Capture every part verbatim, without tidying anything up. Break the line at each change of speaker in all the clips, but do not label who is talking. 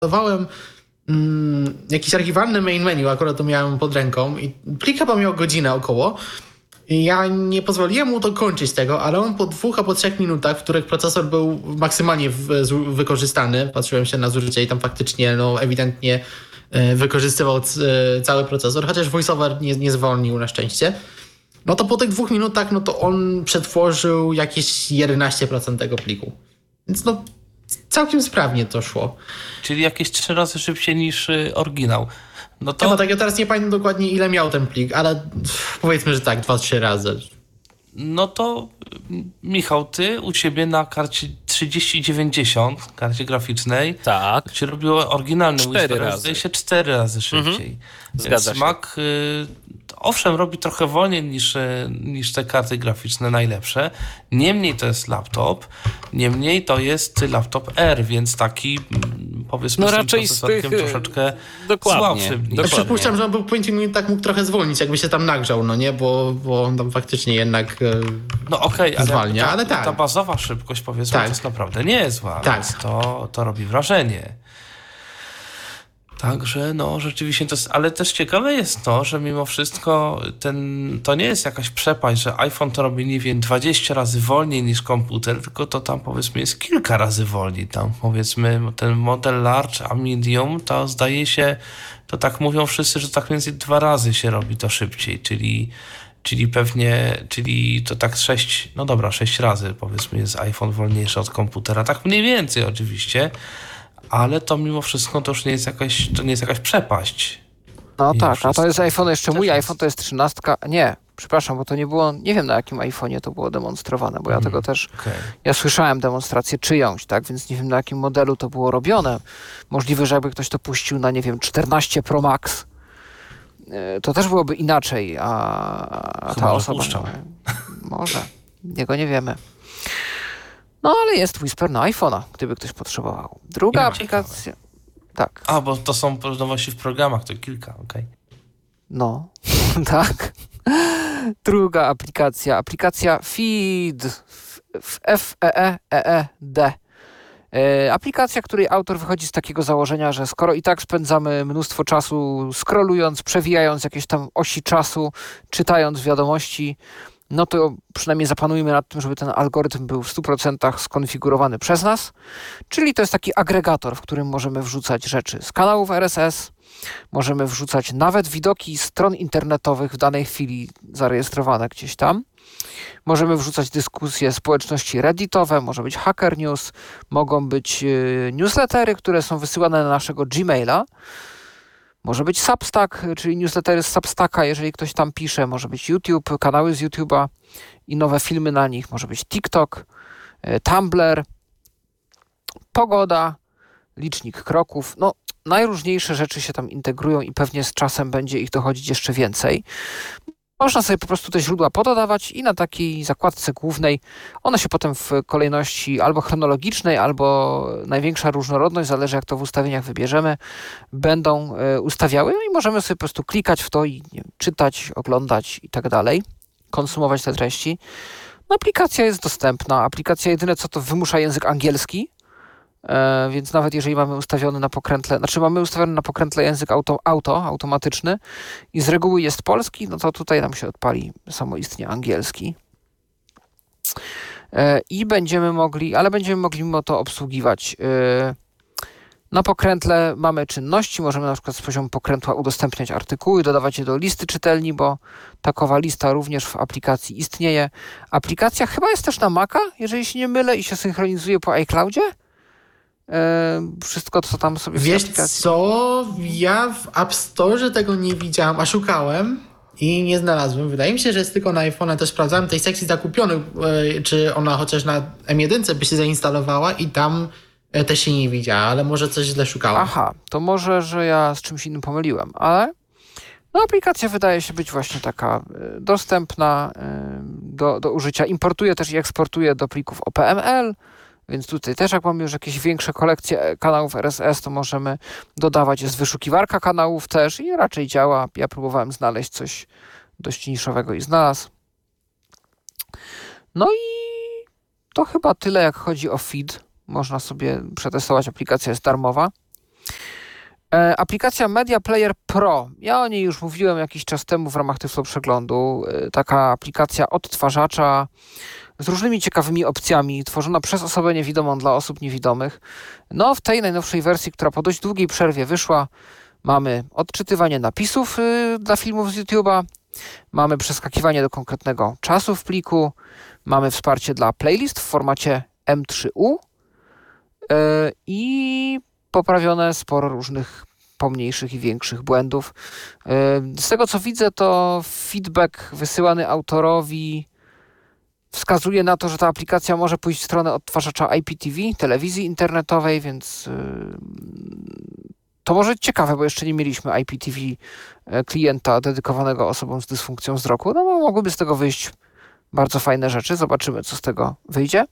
dawałem mm, jakiś archiwalny main menu, akurat to miałem pod ręką i plik chyba miał godzinę około. I ja nie pozwoliłem mu dokończyć tego, ale on po dwóch albo trzech minutach, w których procesor był maksymalnie w, z, wykorzystany, patrzyłem się na zużycie i tam faktycznie no, ewidentnie y, wykorzystywał c, y, cały procesor, chociaż voiceover nie, nie zwolnił na szczęście. No to po tych dwóch minutach, no to on przetworzył jakieś jedenaście procent tego pliku. Więc no całkiem sprawnie to szło.
Czyli jakieś trzy razy szybciej niż y, oryginał. No to...
No tak, ja teraz nie pamiętam dokładnie ile miał ten plik, ale pff, powiedzmy, że tak, dwa, trzy razy.
No to Michał, ty u ciebie na karcie trzydzieści dziewięćdziesiąt, karcie graficznej,
tak,
się robiło oryginalny
Whisper,
zdaje się cztery razy szybciej. Mhm.
Zgadza
Więc
się.
Mac y, owszem robi trochę wolniej niż, niż te karty graficzne najlepsze, niemniej to jest laptop, niemniej to jest laptop R, więc taki powiedzmy
no
z
raczej z tych
troszeczkę
dokładnie,
słabszy.
Ja przypuszczam, że on był po pięciu minutach mógł trochę zwolnić, jakby się tam nagrzał, no nie, bo, bo on tam faktycznie jednak
no okej, okay,
zwalnia,
ale,
ale
ta,
tak.
ta bazowa szybkość powiedzmy
tak.
to jest naprawdę nie jest zła,
tak.
więc to, to robi wrażenie. Także no rzeczywiście to jest, ale też ciekawe jest to, że mimo wszystko ten, to nie jest jakaś przepaść, że iPhone to robi nie wiem dwadzieścia razy wolniej niż komputer, tylko to tam powiedzmy jest kilka razy wolniej. Tam powiedzmy ten model large a medium to zdaje się, to tak mówią wszyscy, że tak między dwa razy się robi to szybciej, czyli czyli pewnie, czyli to tak sześć, no dobra, sześć razy powiedzmy jest iPhone wolniejszy od komputera, tak mniej więcej oczywiście. Ale to mimo wszystko to już nie jest jakaś, to nie jest jakaś przepaść.
No tak, a to jest iPhone jeszcze mój, jest. iPhone to jest trzynastka, nie, przepraszam, bo to nie było, nie wiem na jakim iPhone'ie to było demonstrowane, bo ja mm, tego też, okay. ja słyszałem demonstrację czyjąś, tak, więc nie wiem na jakim modelu to było robione. Możliwe, że jakby ktoś to puścił na, nie wiem, czternaście Pro Max, to też byłoby inaczej, a, a ta osoba... No, może, jego nie wiemy. No, ale jest Whisper na iPhone'a, gdyby ktoś potrzebował. Druga aplikacja... Tak.
A, bo to są nowości w programach, to kilka, okej. Okay.
No, tak. Druga aplikacja, aplikacja Feed, F E E E E D. E, aplikacja, której autor wychodzi z takiego założenia, że skoro i tak spędzamy mnóstwo czasu scrollując, przewijając jakieś tam osi czasu, czytając wiadomości, no to przynajmniej zapanujmy nad tym, żeby ten algorytm był w stu procentach skonfigurowany przez nas. Czyli to jest taki agregator, w którym możemy wrzucać rzeczy z kanałów R S S, możemy wrzucać nawet widoki stron internetowych w danej chwili zarejestrowane gdzieś tam. Możemy wrzucać dyskusje społeczności redditowe, może być Hacker News, mogą być yy, newslettery, które są wysyłane na naszego Gmaila. Może być Substack, czyli newslettery z Substacka, jeżeli ktoś tam pisze. Może być YouTube, kanały z YouTube'a i nowe filmy na nich. Może być TikTok, Tumblr, pogoda, licznik kroków. No, najróżniejsze rzeczy się tam integrują i pewnie z czasem będzie ich dochodzić jeszcze więcej. Można sobie po prostu te źródła pododawać i na takiej zakładce głównej one się potem w kolejności albo chronologicznej, albo największa różnorodność, zależy jak to w ustawieniach wybierzemy, będą y, ustawiały i możemy sobie po prostu klikać w to i nie wiem, czytać, oglądać i tak dalej, konsumować te treści. No, aplikacja jest dostępna. Aplikacja jedyne co to wymusza język angielski, E, więc nawet jeżeli mamy ustawiony na pokrętle, znaczy mamy ustawiony na pokrętle język auto, auto, automatyczny i z reguły jest polski, no to tutaj nam się odpali samoistnie angielski. E, I będziemy mogli, ale będziemy mogli mimo to obsługiwać. E, na pokrętle mamy czynności, możemy na przykład z poziomu pokrętła udostępniać artykuły, dodawać je do listy czytelni, bo takowa lista również w aplikacji istnieje. Aplikacja chyba jest też na Maca, jeżeli się nie mylę, i się synchronizuje po iCloudzie. Wszystko, co tam sobie w
Wiesz
aplikacji.
co? Ja w App Store tego nie widziałem, a szukałem i nie znalazłem. Wydaje mi się, że jest tylko na iPhone'a. Też sprawdzałem tej sekcji zakupionych, czy ona chociaż na M jeden by się zainstalowała i tam też się nie widziała, ale może coś źle szukałem.
Aha, to może, że ja z czymś innym pomyliłem, ale no, aplikacja wydaje się być właśnie taka dostępna do, do użycia. Importuje też i eksportuje do plików O P M L. Więc tutaj też jak mamy już jakieś większe kolekcje kanałów R S S, to możemy dodawać. Jest wyszukiwarka kanałów też i raczej działa. Ja próbowałem znaleźć coś dość niszowego i znalazł. No i to chyba tyle, jak chodzi o feed. Można sobie przetestować, aplikacja jest darmowa. E, aplikacja Media Player Pro. Ja o niej już mówiłem jakiś czas temu w ramach Tyflo Przeglądu. E, taka aplikacja odtwarzacza z różnymi ciekawymi opcjami, tworzona przez osobę niewidomą dla osób niewidomych. No w tej najnowszej wersji, która po dość długiej przerwie wyszła, mamy odczytywanie napisów y, dla filmów z YouTube'a, mamy przeskakiwanie do konkretnego czasu w pliku, mamy wsparcie dla playlist w formacie em trzy u y, i poprawione sporo różnych pomniejszych i większych błędów. Y, z tego co widzę, to feedback wysyłany autorowi wskazuje na to, że ta aplikacja może pójść w stronę odtwarzacza I P T V, telewizji internetowej, więc y, to może być ciekawe, bo jeszcze nie mieliśmy I P T V klienta dedykowanego osobom z dysfunkcją wzroku. No mogłyby z tego wyjść bardzo fajne rzeczy. Zobaczymy, co z tego wyjdzie.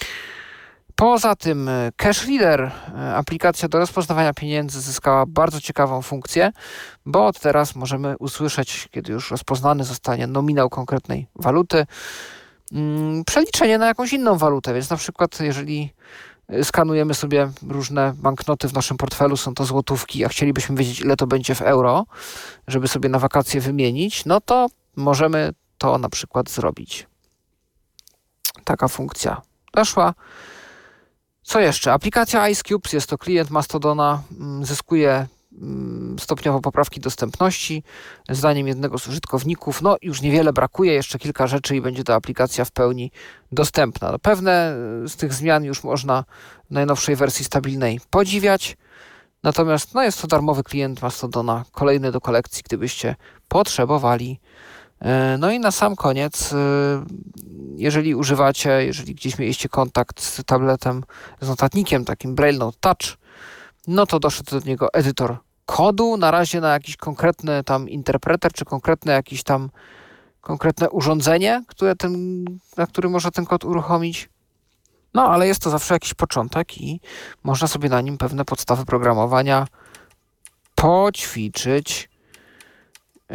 Poza tym Cash Reader, aplikacja do rozpoznawania pieniędzy, zyskała bardzo ciekawą funkcję, bo od teraz możemy usłyszeć, kiedy już rozpoznany zostanie nominał konkretnej waluty, przeliczenie na jakąś inną walutę, więc na przykład jeżeli skanujemy sobie różne banknoty w naszym portfelu, są to złotówki, a chcielibyśmy wiedzieć, ile to będzie w euro, żeby sobie na wakacje wymienić, no to możemy to na przykład zrobić. Taka funkcja weszła. Co jeszcze? Aplikacja Ice Cubes, jest to klient Mastodona, zyskuje stopniowo poprawki dostępności. Zdaniem jednego z użytkowników, no już niewiele brakuje, jeszcze kilka rzeczy i będzie ta aplikacja w pełni dostępna. No, pewne z tych zmian już można w najnowszej wersji stabilnej podziwiać, natomiast no, jest to darmowy klient Mastodona, kolejny do kolekcji, gdybyście potrzebowali. No i na sam koniec, jeżeli używacie, jeżeli gdzieś mieliście kontakt z tabletem, z notatnikiem, takim Braille Note Touch, no to doszedł do niego edytor kodu, na razie na jakiś konkretny tam interpreter, czy konkretne jakieś tam konkretne urządzenie, które ten, na którym można ten kod uruchomić. No, ale jest to zawsze jakiś początek i można sobie na nim pewne podstawy programowania poćwiczyć. Yy...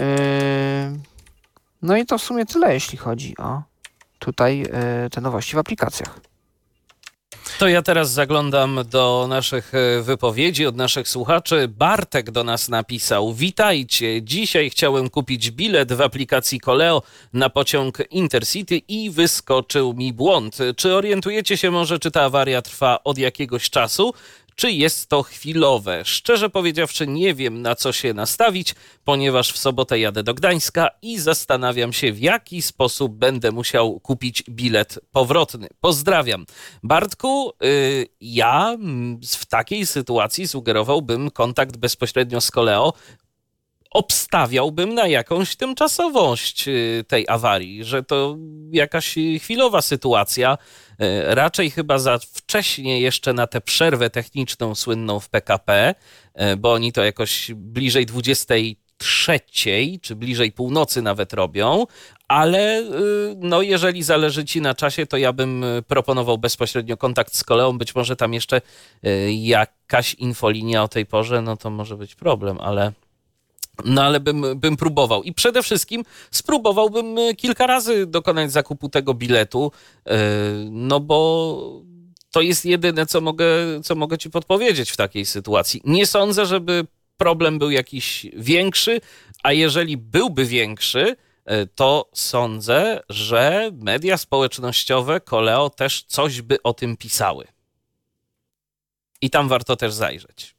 No i to w sumie tyle, jeśli chodzi o tutaj yy, te nowości w aplikacjach.
To ja teraz zaglądam do naszych wypowiedzi od naszych słuchaczy. Bartek do nas napisał: witajcie, dzisiaj chciałem kupić bilet w aplikacji Koleo na pociąg Intercity i wyskoczył mi błąd. Czy orientujecie się może, czy ta awaria trwa od jakiegoś czasu? Czy jest to chwilowe? Szczerze powiedziawszy, nie wiem, na co się nastawić, ponieważ w sobotę jadę do Gdańska i zastanawiam się, w jaki sposób będę musiał kupić bilet powrotny. Pozdrawiam. Bartku, yy, ja w takiej sytuacji sugerowałbym kontakt bezpośrednio z Koleo. Obstawiałbym na jakąś tymczasowość tej awarii, że to jakaś chwilowa sytuacja, raczej chyba za wcześnie jeszcze na tę przerwę techniczną słynną w P K P, bo oni to jakoś bliżej dwudziestej trzeciej, czy bliżej północy nawet robią, ale no, jeżeli zależy ci na czasie, to ja bym proponował bezpośrednio kontakt z Koleą, być może tam jeszcze jakaś infolinia o tej porze, no to może być problem, ale... No ale bym, bym próbował. I przede wszystkim spróbowałbym kilka razy dokonać zakupu tego biletu, no bo to jest jedyne, co mogę, co mogę ci podpowiedzieć w takiej sytuacji. Nie sądzę, żeby problem był jakiś większy, a jeżeli byłby większy, to sądzę, że media społecznościowe Koleo też coś by o tym pisały. I tam warto też zajrzeć.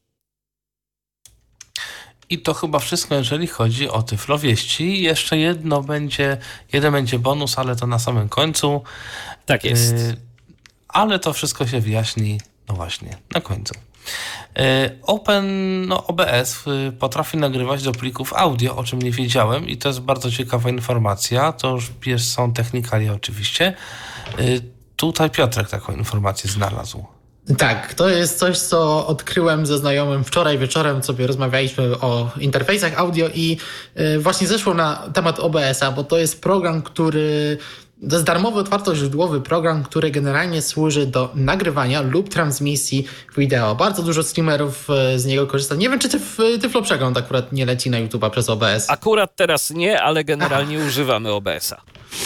I to chyba wszystko, jeżeli chodzi o Tyflowieści. Jeszcze jedno będzie, jeden będzie bonus, ale to na samym końcu.
Tak jest.
Yy, ale to wszystko się wyjaśni, no właśnie, na końcu. Yy, Open, no O B S potrafi nagrywać do plików audio, o czym nie wiedziałem i to jest bardzo ciekawa informacja. To już są technikalia oczywiście. Yy, tutaj Piotrek taką informację znalazł.
Tak, to jest coś, co odkryłem ze znajomym wczoraj wieczorem, sobie rozmawialiśmy o interfejsach audio i właśnie zeszło na temat O B S a, bo to jest program, który... To jest darmowy, otwartoźródłowy program, który generalnie służy do nagrywania lub transmisji wideo. Bardzo dużo streamerów z niego korzysta. Nie wiem, czy ty w Tyflo Przegląd akurat nie leci na YouTube'a przez O B S.
Akurat teraz nie, ale generalnie Aha. używamy O B S a.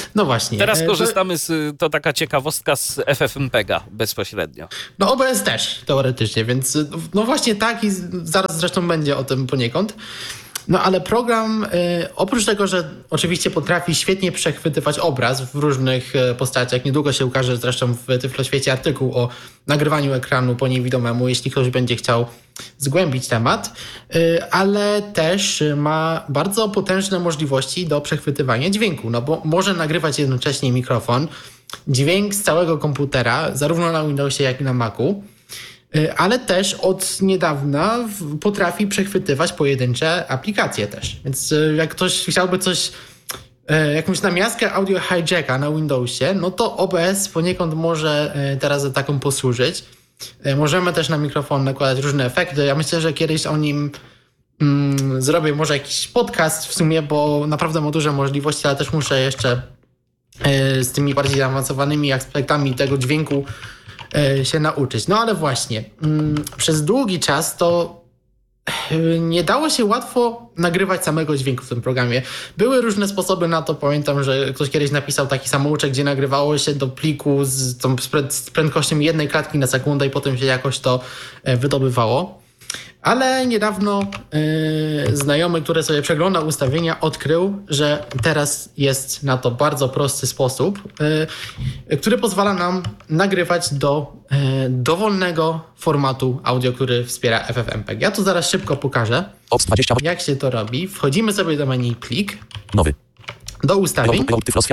No właśnie.
Teraz
e,
korzystamy z, to taka ciekawostka z F F M P G a bezpośrednio.
No O B S też teoretycznie, więc no właśnie tak i zaraz zresztą będzie o tym poniekąd. No ale program, y, oprócz tego, że oczywiście potrafi świetnie przechwytywać obraz w różnych y, postaciach, niedługo się ukaże zresztą w Tyfloświecie artykuł o nagrywaniu ekranu po niewidomemu, jeśli ktoś będzie chciał zgłębić temat, y, ale też ma bardzo potężne możliwości do przechwytywania dźwięku, no bo może nagrywać jednocześnie mikrofon, dźwięk z całego komputera, zarówno na Windowsie, jak i na Macu, ale też od niedawna potrafi przechwytywać pojedyncze aplikacje też. Więc jak ktoś chciałby coś, jakąś namiastkę audio hijacka na Windowsie, no to O B S poniekąd może teraz za taką posłużyć. Możemy też na mikrofon nakładać różne efekty. Ja myślę, że kiedyś o nim mm, zrobię może jakiś podcast w sumie, bo naprawdę ma duże możliwości, ale też muszę jeszcze z tymi bardziej zaawansowanymi aspektami tego dźwięku się nauczyć. No ale właśnie, przez długi czas to nie dało się łatwo nagrywać samego dźwięku w tym programie. Były różne sposoby na to. Pamiętam, że ktoś kiedyś napisał taki samouczek, gdzie nagrywało się do pliku z, tą, z prędkością jednej klatki na sekundę i potem się jakoś to wydobywało. Ale niedawno yy, znajomy, który sobie przeglądał ustawienia, odkrył, że teraz jest na to bardzo prosty sposób, yy, który pozwala nam nagrywać do yy, dowolnego formatu audio, który wspiera F F M P G. Ja tu zaraz szybko pokażę, jak się to robi. Wchodzimy sobie do menu plik.
Nowy.
Do ustawień.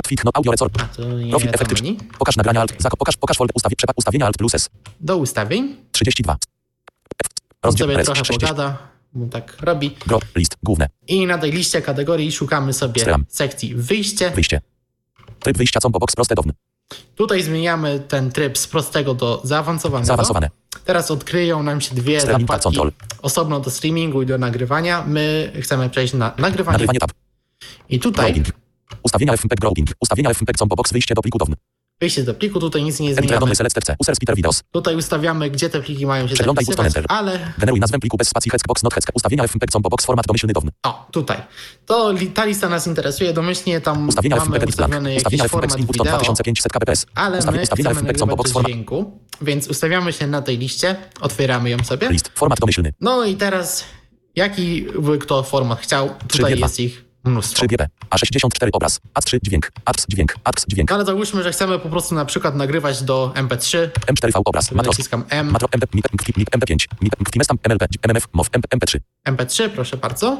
Profil efektyczny. Pokaż nagrania alt. Pokaż, pokaż folder ustawień. Przepak ustawienia alt plus S.
Do ustawień.
trzydzieści dwa.
On sobie trochę pogada, bo tak robi.
Gro, list, główne.
I na tej liście kategorii szukamy sobie Stram. sekcji wyjście.
Wyjście. Tryb wyjścia combo box proste downy.
Tutaj zmieniamy ten tryb z prostego do zaawansowanego.
Zaawansowane.
Teraz odkryją nam się dwie
Streaming
zakładki osobno do streamingu i do nagrywania. My chcemy przejść na nagrywanie.
Nagrywanie tab.
I tutaj
Growing. Ustawienia F M P G Growing. Ustawienia F M P G combo box wyjście do pliku downy.
Wyjście do pliku, tutaj nic nie zmieniamy. Tutaj ustawiamy, gdzie te pliki mają się
Przeglądaj
zapisywać,
button
ale...
Generuj nazwę pliku bez spacji hexbox not hexbox. Ustawienia F M P G combo box format domyślny downy.
O, tutaj. To li, ta lista nas interesuje. Domyślnie tam
ustawienia
mamy ustawiony jakiś format wideo,
dwa tysiące pięćset kbps.
Ale my
ustawienia
chcemy nagrywać bez dźwięku, więc ustawiamy się na tej liście, otwieramy ją sobie.
List, format domyślny.
No i teraz, jaki by kto format chciał, tutaj jest ich mnóstwo.
trzy G B, A sześćdziesiąt cztery obraz, A trzy dźwięk, A trzy dźwięk, A trzy dźwięk.
Ale załóżmy, że chcemy po prostu na przykład nagrywać do M P trzy.
M cztery V obraz,
Matros. Naciskam M.
Matro, M P pięć, M L P, M M F, M O W, M P trzy.
M P trzy, proszę bardzo.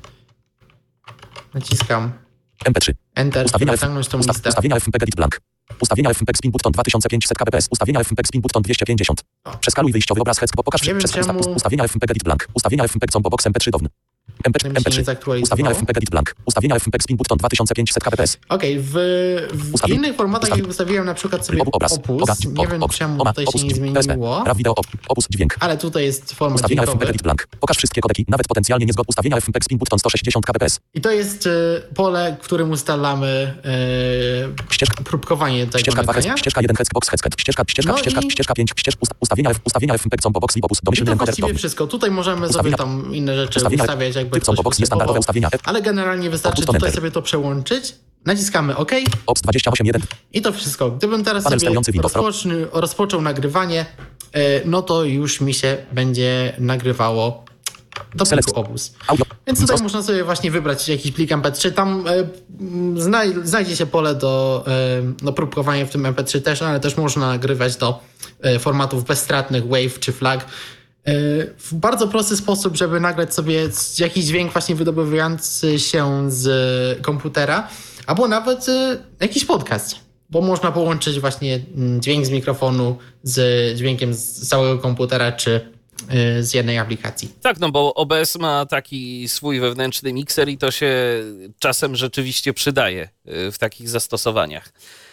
Naciskam
M P trzy.
Enter,
ustawienia
żeby wyciągnąć tą listę.
Ustawienia F M P G edit blank. Ustawienia F M P G spin button dwa tysiące pięćset kbps. Ustawienia F M P G spin button dwieście pięćdziesiąt. O. Przeskaluj wyjściowy obraz hexbox. Pokaż
Nie
przez
wiem,
usta, ustawienia F M P G edit blank. Ustawienia F M P G combo box M P trzy downy. M P trzy, M P trzy. Ustawienia F M P G edit blank. Ustawienia F M P G spin button dwa tysiące pięćset kbps.
Okej, okay, w, w
Ustawi...
innych formatach
Ustawi...
jak wystawiłem na przykład sobie
obraz,
opus,
obraz,
nie
ob,
wiem
ob,
czemu
ob,
tutaj
opus,
się nie zmieniło.
Raw wideo, op, opus dźwięk.
Ale tutaj jest format
ustawienia F M P G
dźwiękowy.
edit blank. Pokaż wszystkie kodeki, nawet potencjalnie niezgodne. Ustawienia F M P G spin button sto sześćdziesiąt kbps.
I to jest y, pole, w którym ustalamy y, ścieżka, próbkowanie tego
ścieżka
nagrania.
Ścieżka jeden hexbox hexket. Ścieżka, ścieżka,
no
ścieżka,
i...
ścieżka pięć, ścieżka ustawienia, ustawienia F M P G combo box lib opus. Domyślny
I to
encoder
właściwie wszystko. Tutaj możemy sobie tam inne rzeczy
ustawienia,
ustawiać, jakby
combo box niestandardowe ustawienia.
Ale generalnie wystarczy tutaj sobie to przełączyć. Naciskamy OK.
Ops dwadzieścia osiem jeden.
I to wszystko. Gdybym teraz
Panel
sobie rozpoczął, rozpoczął nagrywanie, no to już mi się będzie nagrywało do pliku obuz. Więc tutaj można sobie właśnie wybrać jakiś plik M P trzy. Tam e, znaj, znajdzie się pole do, e, do próbkowania w tym M P trzy też, ale też można nagrywać do e, formatów bezstratnych, WAV czy FLAC. E, w bardzo prosty sposób, żeby nagrać sobie jakiś dźwięk właśnie wydobywający się z komputera, albo nawet e, jakiś podcast. Bo można połączyć właśnie dźwięk z mikrofonu z dźwiękiem z całego komputera, czy z jednej aplikacji.
Tak, no bo O B S ma taki swój wewnętrzny mikser i to się czasem rzeczywiście przydaje w takich zastosowaniach.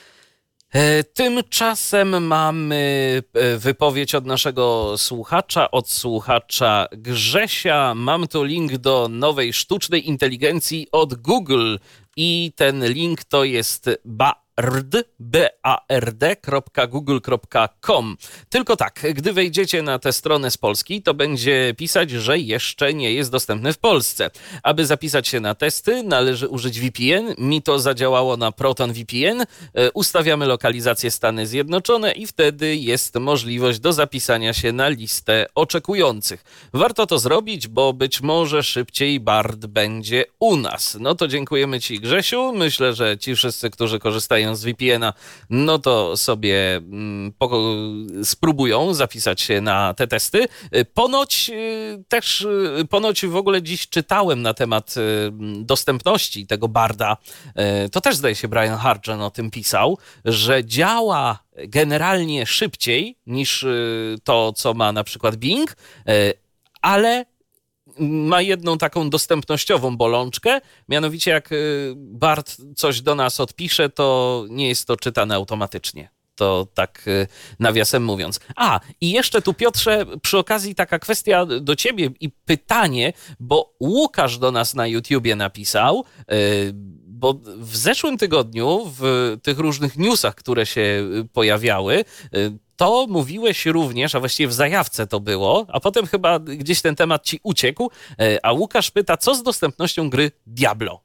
Tymczasem mamy wypowiedź od naszego słuchacza, od słuchacza Grzesia. Mam tu link do nowej sztucznej inteligencji od Google i ten link to jest ba bard, b a r d kropka google kropka com. Tylko tak, gdy wejdziecie na tę stronę z Polski, to będzie pisać, że jeszcze nie jest dostępny w Polsce. Aby zapisać się na testy, należy użyć V P N. Mi to zadziałało na Proton V P N. Ustawiamy lokalizację Stany Zjednoczone i wtedy jest możliwość do zapisania się na listę oczekujących. Warto to zrobić, bo być może szybciej Bard będzie u nas. No to dziękujemy Ci, Grzesiu. Myślę, że ci wszyscy, którzy korzystają z V P N a, no to sobie mm, po, spróbują zapisać się na te testy. Ponoć y, też, y, ponoć w ogóle dziś czytałem na temat y, dostępności tego Barda. Y, to też zdaje się Brian Hartgen o tym pisał, że działa generalnie szybciej niż y, to, co ma na przykład Bing, y, ale ma jedną taką dostępnościową bolączkę, mianowicie jak Bard coś do nas odpisze, to nie jest to czytane automatycznie. To tak nawiasem mówiąc. A, i jeszcze tu, Piotrze, przy okazji taka kwestia do ciebie i pytanie, bo Łukasz do nas na YouTubie napisał, bo w zeszłym tygodniu w tych różnych newsach, które się pojawiały, to mówiłeś również, a właściwie w zajawce to było, a potem chyba gdzieś ten temat ci uciekł, a Łukasz pyta, co z dostępnością gry Diablo?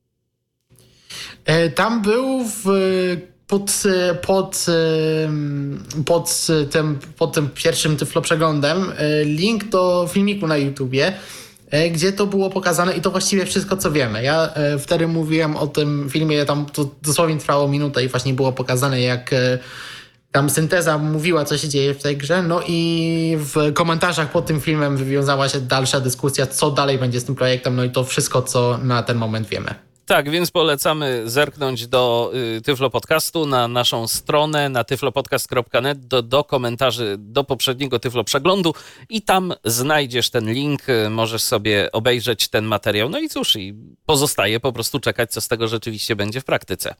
Tam był w, pod, pod, pod, tym, pod tym pierwszym Tyflo Przeglądem link do filmiku na YouTubie, gdzie to było pokazane i to właściwie wszystko, co wiemy. Ja wtedy mówiłem o tym filmie, tam to dosłownie trwało minutę i właśnie było pokazane, jak tam synteza mówiła, co się dzieje w tej grze, no i w komentarzach pod tym filmem wywiązała się dalsza dyskusja, co dalej będzie z tym projektem, no i to wszystko, co na ten moment wiemy.
Tak, więc polecamy zerknąć do y, Tyflo Podcastu na naszą stronę, na tyflopodcast kropka net, do, do komentarzy do poprzedniego Tyflo Przeglądu i tam znajdziesz ten link, y, możesz sobie obejrzeć ten materiał. No i cóż, i pozostaje po prostu czekać, co z tego rzeczywiście będzie w praktyce.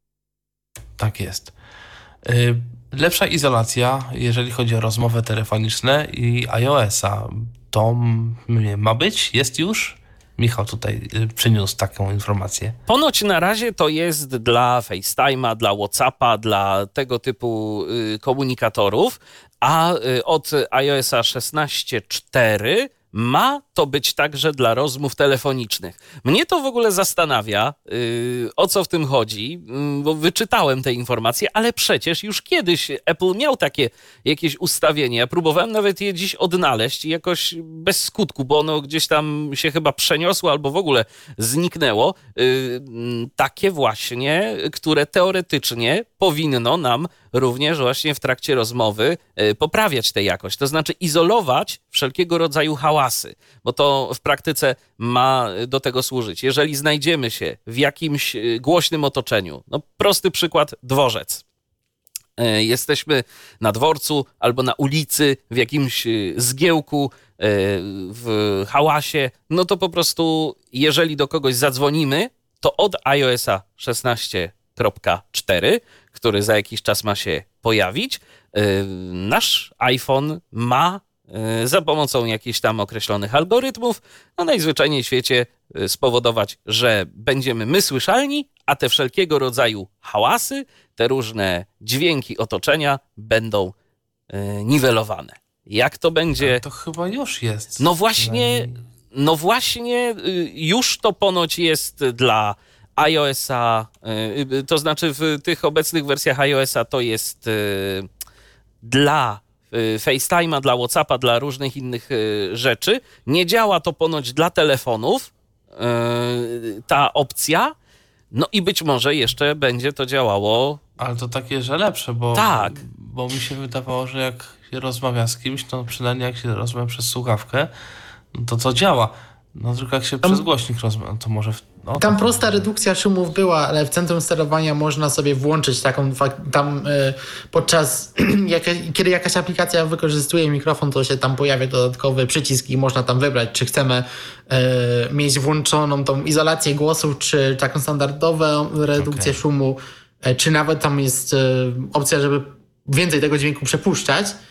Tak jest. Y- Lepsza izolacja, jeżeli chodzi o rozmowy telefoniczne i iOS-a. To ma być? Jest już? Michał tutaj przyniósł taką informację.
Ponoć na razie to jest dla FaceTime'a, dla WhatsAppa, dla tego typu komunikatorów, a od iOS-a szesnaście cztery ma to być także dla rozmów telefonicznych. Mnie to w ogóle zastanawia, yy, o co w tym chodzi, yy, bo wyczytałem te informacje, ale przecież już kiedyś Apple miał takie jakieś ustawienie. Ja próbowałem nawet je dziś odnaleźć i jakoś bez skutku, bo ono gdzieś tam się chyba przeniosło albo w ogóle zniknęło. Yy, takie właśnie, które teoretycznie powinno nam również właśnie w trakcie rozmowy yy, poprawiać tę jakość. To znaczy izolować wszelkiego rodzaju hałasy, bo to w praktyce ma do tego służyć. Jeżeli znajdziemy się w jakimś głośnym otoczeniu, no prosty przykład, dworzec. Jesteśmy na dworcu albo na ulicy, w jakimś zgiełku, w hałasie, no to po prostu jeżeli do kogoś zadzwonimy, to od iOS-a szesnaście kropka cztery, który za jakiś czas ma się pojawić, nasz iPhone ma za pomocą jakichś tam określonych algorytmów, no najzwyczajniej w świecie spowodować, że będziemy my słyszalni, a te wszelkiego rodzaju hałasy, te różne dźwięki otoczenia będą y, niwelowane. Jak to będzie?
To chyba już jest.
No właśnie, no właśnie y, już to ponoć jest dla iOS-a, y, to znaczy w tych obecnych wersjach iOS-a to jest y, dla FaceTime'a, dla WhatsAppa, dla różnych innych rzeczy. Nie działa to ponoć dla telefonów, ta opcja, no i być może jeszcze będzie to działało.
Ale to takie, że lepsze, bo,
tak.
bo mi się wydawało, że jak się rozmawia z kimś, to przynajmniej jak się rozmawia przez słuchawkę, no to co działa. No tylko jak się tam, przez głośnik rozmawia, to może... No,
tam
tak,
prosta redukcja szumów była, ale w centrum sterowania można sobie włączyć taką, tam y, podczas, jak, kiedy jakaś aplikacja wykorzystuje mikrofon, to się tam pojawia dodatkowy przycisk i można tam wybrać, czy chcemy y, mieć włączoną tą izolację głosu, czy taką standardową redukcję okay. szumu, y, czy nawet tam jest y, opcja, żeby więcej tego dźwięku przepuszczać.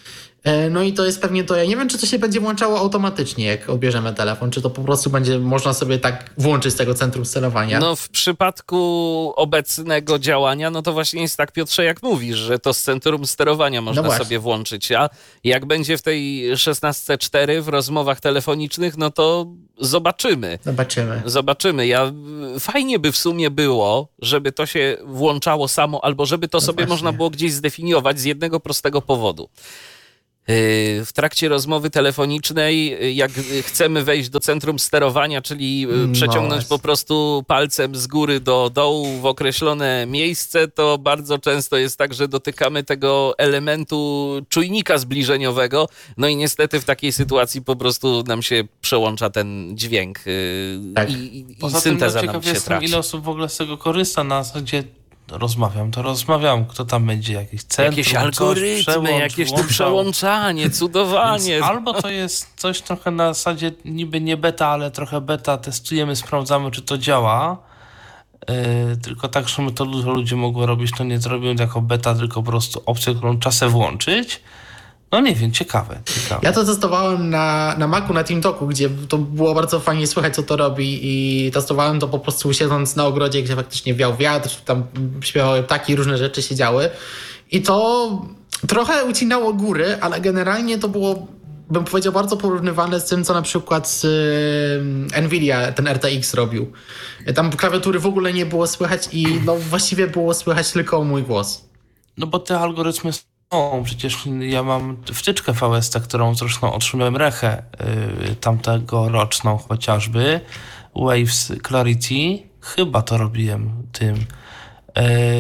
No i to jest pewnie to, ja nie wiem, czy to się będzie włączało automatycznie, jak odbierzemy telefon, czy to po prostu będzie można sobie tak włączyć z tego centrum sterowania.
No w przypadku obecnego działania, no to właśnie jest tak, Piotrze, jak mówisz, że to z centrum sterowania można no sobie włączyć, a jak będzie w tej szesnastce cztery w rozmowach telefonicznych, no to zobaczymy.
Zobaczymy.
Zobaczymy. Ja, fajnie by w sumie było, żeby to się włączało samo, albo żeby to no sobie właśnie. Można było gdzieś zdefiniować z jednego prostego powodu. W trakcie rozmowy telefonicznej, jak chcemy wejść do centrum sterowania, czyli przeciągnąć no po prostu palcem z góry do dołu w określone miejsce, to bardzo często jest tak, że dotykamy tego elementu czujnika zbliżeniowego, no i niestety w takiej sytuacji po prostu nam się przełącza ten dźwięk tak. i, i
Poza
synteza
tym,
nam się
jestem,
traci.
Ile osób w ogóle z tego korzysta na zasadzie rozmawiam, to rozmawiam, kto tam będzie, jakiś centrum,
jakieś algorytmy, coś, przełącz, jakieś tu przełączanie, cudowanie.
Więc albo to jest coś trochę na zasadzie niby nie beta, ale trochę beta, testujemy, sprawdzamy, czy to działa, yy, tylko tak, żeby to ludzie mogły robić, to nie zrobią jako beta, tylko po prostu opcję, którą czasem włączyć. No nie wiem, ciekawe, ciekawe.
Ja to testowałem na, na Macu, na TeamTalku, gdzie to było bardzo fajnie słychać, co to robi i testowałem to po prostu siedząc na ogrodzie, gdzie faktycznie wiał wiatr, tam śpiewały ptaki, różne rzeczy się działy i to trochę ucinało góry, ale generalnie to było, bym powiedział, bardzo porównywalne z tym, co na przykład Nvidia, ten R T X robił. Tam klawiatury w ogóle nie było słychać i no właściwie było słychać tylko mój głos.
No bo te algorytmy O, przecież ja mam wtyczkę V S T, którą zresztą otrzymałem rechę yy, tamtego roczną chociażby. Waves Clarity. Chyba to robiłem tym. Yy,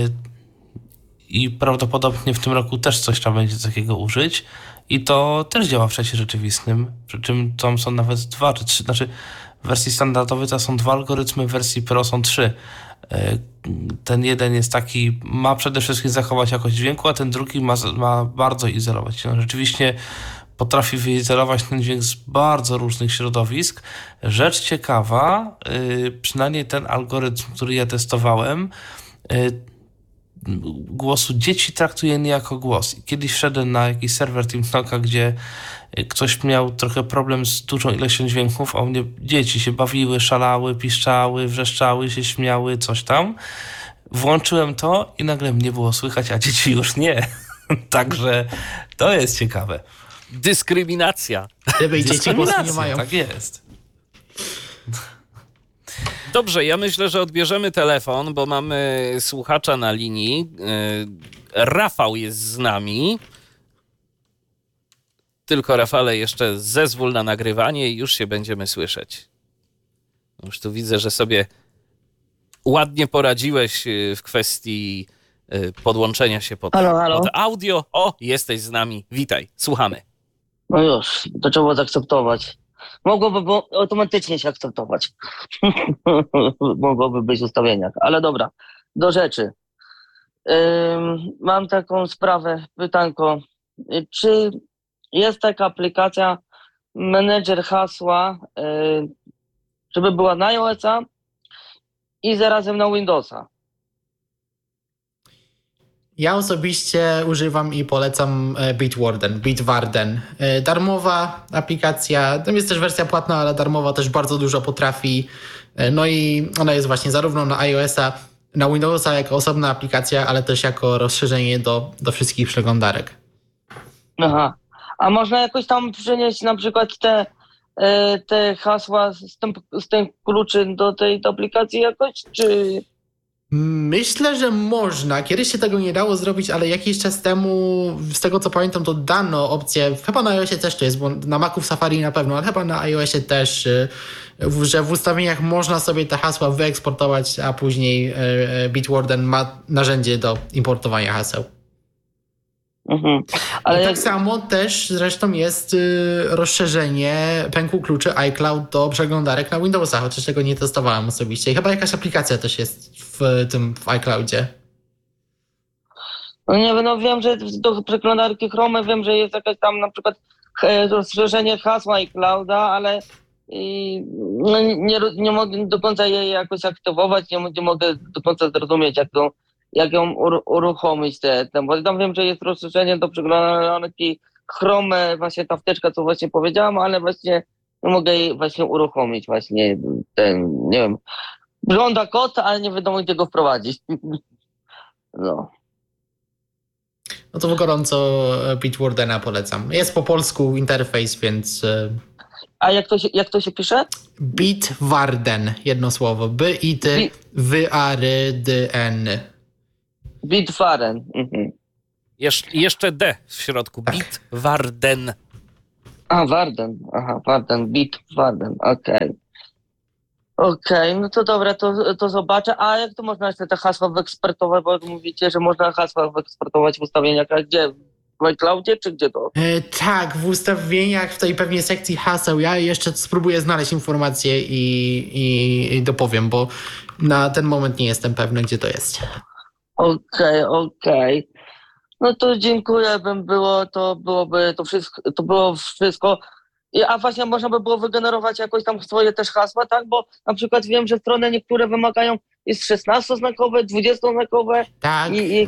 I prawdopodobnie w tym roku też coś trzeba będzie takiego użyć. I to też działa w czasie rzeczywistym. Przy czym tam są nawet dwa czy trzy. Znaczy w wersji standardowej to są dwa algorytmy, w wersji Pro są trzy. Ten jeden jest taki, ma przede wszystkim zachować jakość dźwięku, a ten drugi ma, ma bardzo izolować. On rzeczywiście potrafi wyizolować ten dźwięk z bardzo różnych środowisk. Rzecz ciekawa, yy, przynajmniej ten algorytm, który ja testowałem, yy, głosu dzieci traktuje nie jako głos. I kiedyś wszedłem na jakiś serwer TeamTalka, gdzie ktoś miał trochę problem z dużą ilością dźwięków, a u mnie dzieci się bawiły, szalały, piszczały, wrzeszczały, się śmiały, coś tam. Włączyłem to i nagle mnie było słychać, a dzieci już nie. Także to jest ciekawe.
Dyskryminacja.
Gdyby i dzieci głosu nie mają.
Tak jest.
Dobrze, ja myślę, że odbierzemy telefon, bo mamy słuchacza na linii. Rafał jest z nami. Tylko, Rafale, jeszcze zezwól na nagrywanie i już się będziemy słyszeć. Już tu widzę, że sobie ładnie poradziłeś w kwestii podłączenia się pod,
halo, halo.
pod audio. O, jesteś z nami. Witaj, słuchamy.
No już, to trzeba zaakceptować. Mogłoby było automatycznie się akceptować. Mogłoby być w ustawieniach, ale dobra, do rzeczy. Ym, mam taką sprawę, pytanko. Czy jest taka aplikacja menedżer hasła, yy, żeby była na iOS-a i zarazem na Windowsa?
Ja osobiście używam i polecam Bitwarden. Bitwarden. Darmowa aplikacja, tam jest też wersja płatna, ale darmowa też bardzo dużo potrafi. No i ona jest właśnie zarówno na iOS-a, na Windowsa jako osobna aplikacja, ale też jako rozszerzenie do, do wszystkich przeglądarek.
Aha. A można jakoś tam przenieść na przykład te, te hasła z tym, z tym kluczy do tej do aplikacji jakoś, czy...
Myślę, że można. Kiedyś się tego nie dało zrobić, ale jakiś czas temu, z tego co pamiętam, to dano opcję, chyba na iOSie też to jest, bo na Macu w Safari na pewno, ale chyba na iOSie też, że w ustawieniach można sobie te hasła wyeksportować, a później Bitwarden ma narzędzie do importowania haseł.
Mhm. Ale
I tak
jak...
samo też zresztą jest y, rozszerzenie pęku kluczy iCloud do przeglądarek na Windowsa, chociaż tego nie testowałem osobiście. I chyba jakaś aplikacja też jest w tym w iCloudzie.
No nie wiem, no wiem, że do przeglądarki Chrome wiem, że jest jakaś tam na przykład rozszerzenie hasła iClouda, ale i, no, nie, nie mogę do końca jej jakoś aktywować, nie, nie mogę do końca zrozumieć, jak ją, jak ją uruchomić. Te, te, bo tam wiem, że jest rozszerzenie do przeglądarki Chrome, właśnie ta wtyczka, co właśnie powiedziałam, ale właśnie mogę jej właśnie uruchomić właśnie ten, nie wiem, wygląda kod, ale nie wiadomo gdzie go wprowadzić. No.
No to gorąco Bitwardena polecam. Jest po polsku interfejs, więc...
A jak to się, jak to się pisze?
Bitwarden, jedno słowo. B I T W A R D N.
Bitwarden. Mhm.
Jesz- jeszcze D w środku.
Tak.
Bitwarden.
A, Warden. Aha, Warden, Bitwarden, okej. Okay. Okej, okay, no to dobra, to, to zobaczę. A jak to można jeszcze te hasła wyeksportować? Bo mówicie, że można hasła wyeksportować w ustawieniach. A gdzie? W iCloudzie czy gdzie to?
E, tak, w ustawieniach, w tej pewnie sekcji haseł. Ja jeszcze spróbuję znaleźć informacje i, i, i dopowiem, bo na ten moment nie jestem pewny, gdzie to jest.
Okej, okay, okej. Okay. No to dziękuję, bym było, to byłoby to wszystko, to było wszystko. A właśnie można by było wygenerować jakoś tam swoje też hasła, tak? Bo na przykład wiem, że strony niektóre wymagają, jest szesnastoznakowe, dwudziestoznakowe.
Tak.
I, i...
Yy,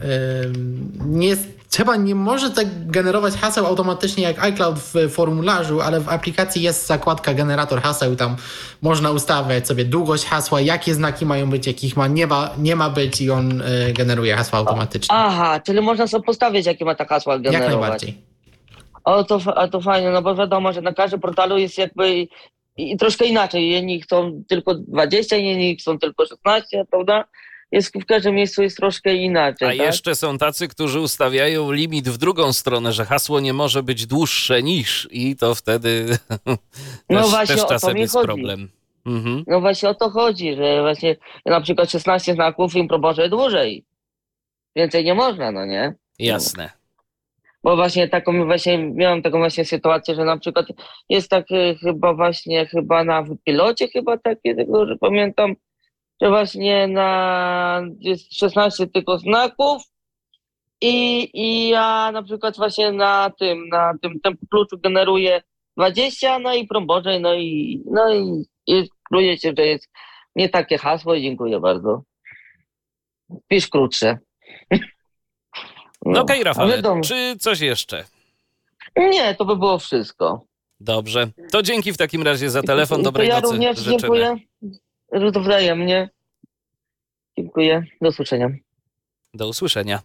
nie, trzeba nie może tak generować haseł automatycznie jak iCloud w formularzu, ale w aplikacji jest zakładka generator haseł, tam można ustawiać sobie długość hasła, jakie znaki mają być, jakich ma, nie ma, nie ma być i on yy, generuje hasła automatycznie.
Aha, czyli można sobie postawić, jakie ma ta hasła generować.
Jak najbardziej.
O, to, a to fajnie, no bo wiadomo, że na każdym portalu jest jakby i, i troszkę inaczej. Jedni chcą tylko dwadzieścia, inni chcą tylko szesnaście, prawda? Jest w każdym miejscu jest troszkę inaczej.
A
tak?
jeszcze są tacy, którzy ustawiają limit w drugą stronę, że hasło nie może być dłuższe niż i to wtedy
no
też,
właśnie
też
o to
czasem
mi
jest
chodzi.
problem. Mhm.
No właśnie o to chodzi, że właśnie na przykład szesnaście znaków im proboże dłużej. Więcej nie można, no nie?
Jasne.
Bo właśnie taką właśnie, miałem taką właśnie sytuację, że na przykład jest tak y, chyba właśnie, chyba na pilocie chyba takie, tego, że pamiętam, że właśnie na, jest szesnaście tylko znaków i, i ja na przykład właśnie na tym, na tym tempo kluczu generuję dwadzieścia, no i prombożej, no i, no i, i czuję się, że jest nie takie hasło i dziękuję bardzo. Pisz krótsze.
No okej, okay, Rafale,
wiadomo.
Czy coś jeszcze?
Nie, to by było wszystko.
Dobrze, to dzięki w takim razie za telefon, dobrej
ja
nocy
również
życzymy.
dziękuję, wzajemnie. Dziękuję, do usłyszenia.
Do usłyszenia.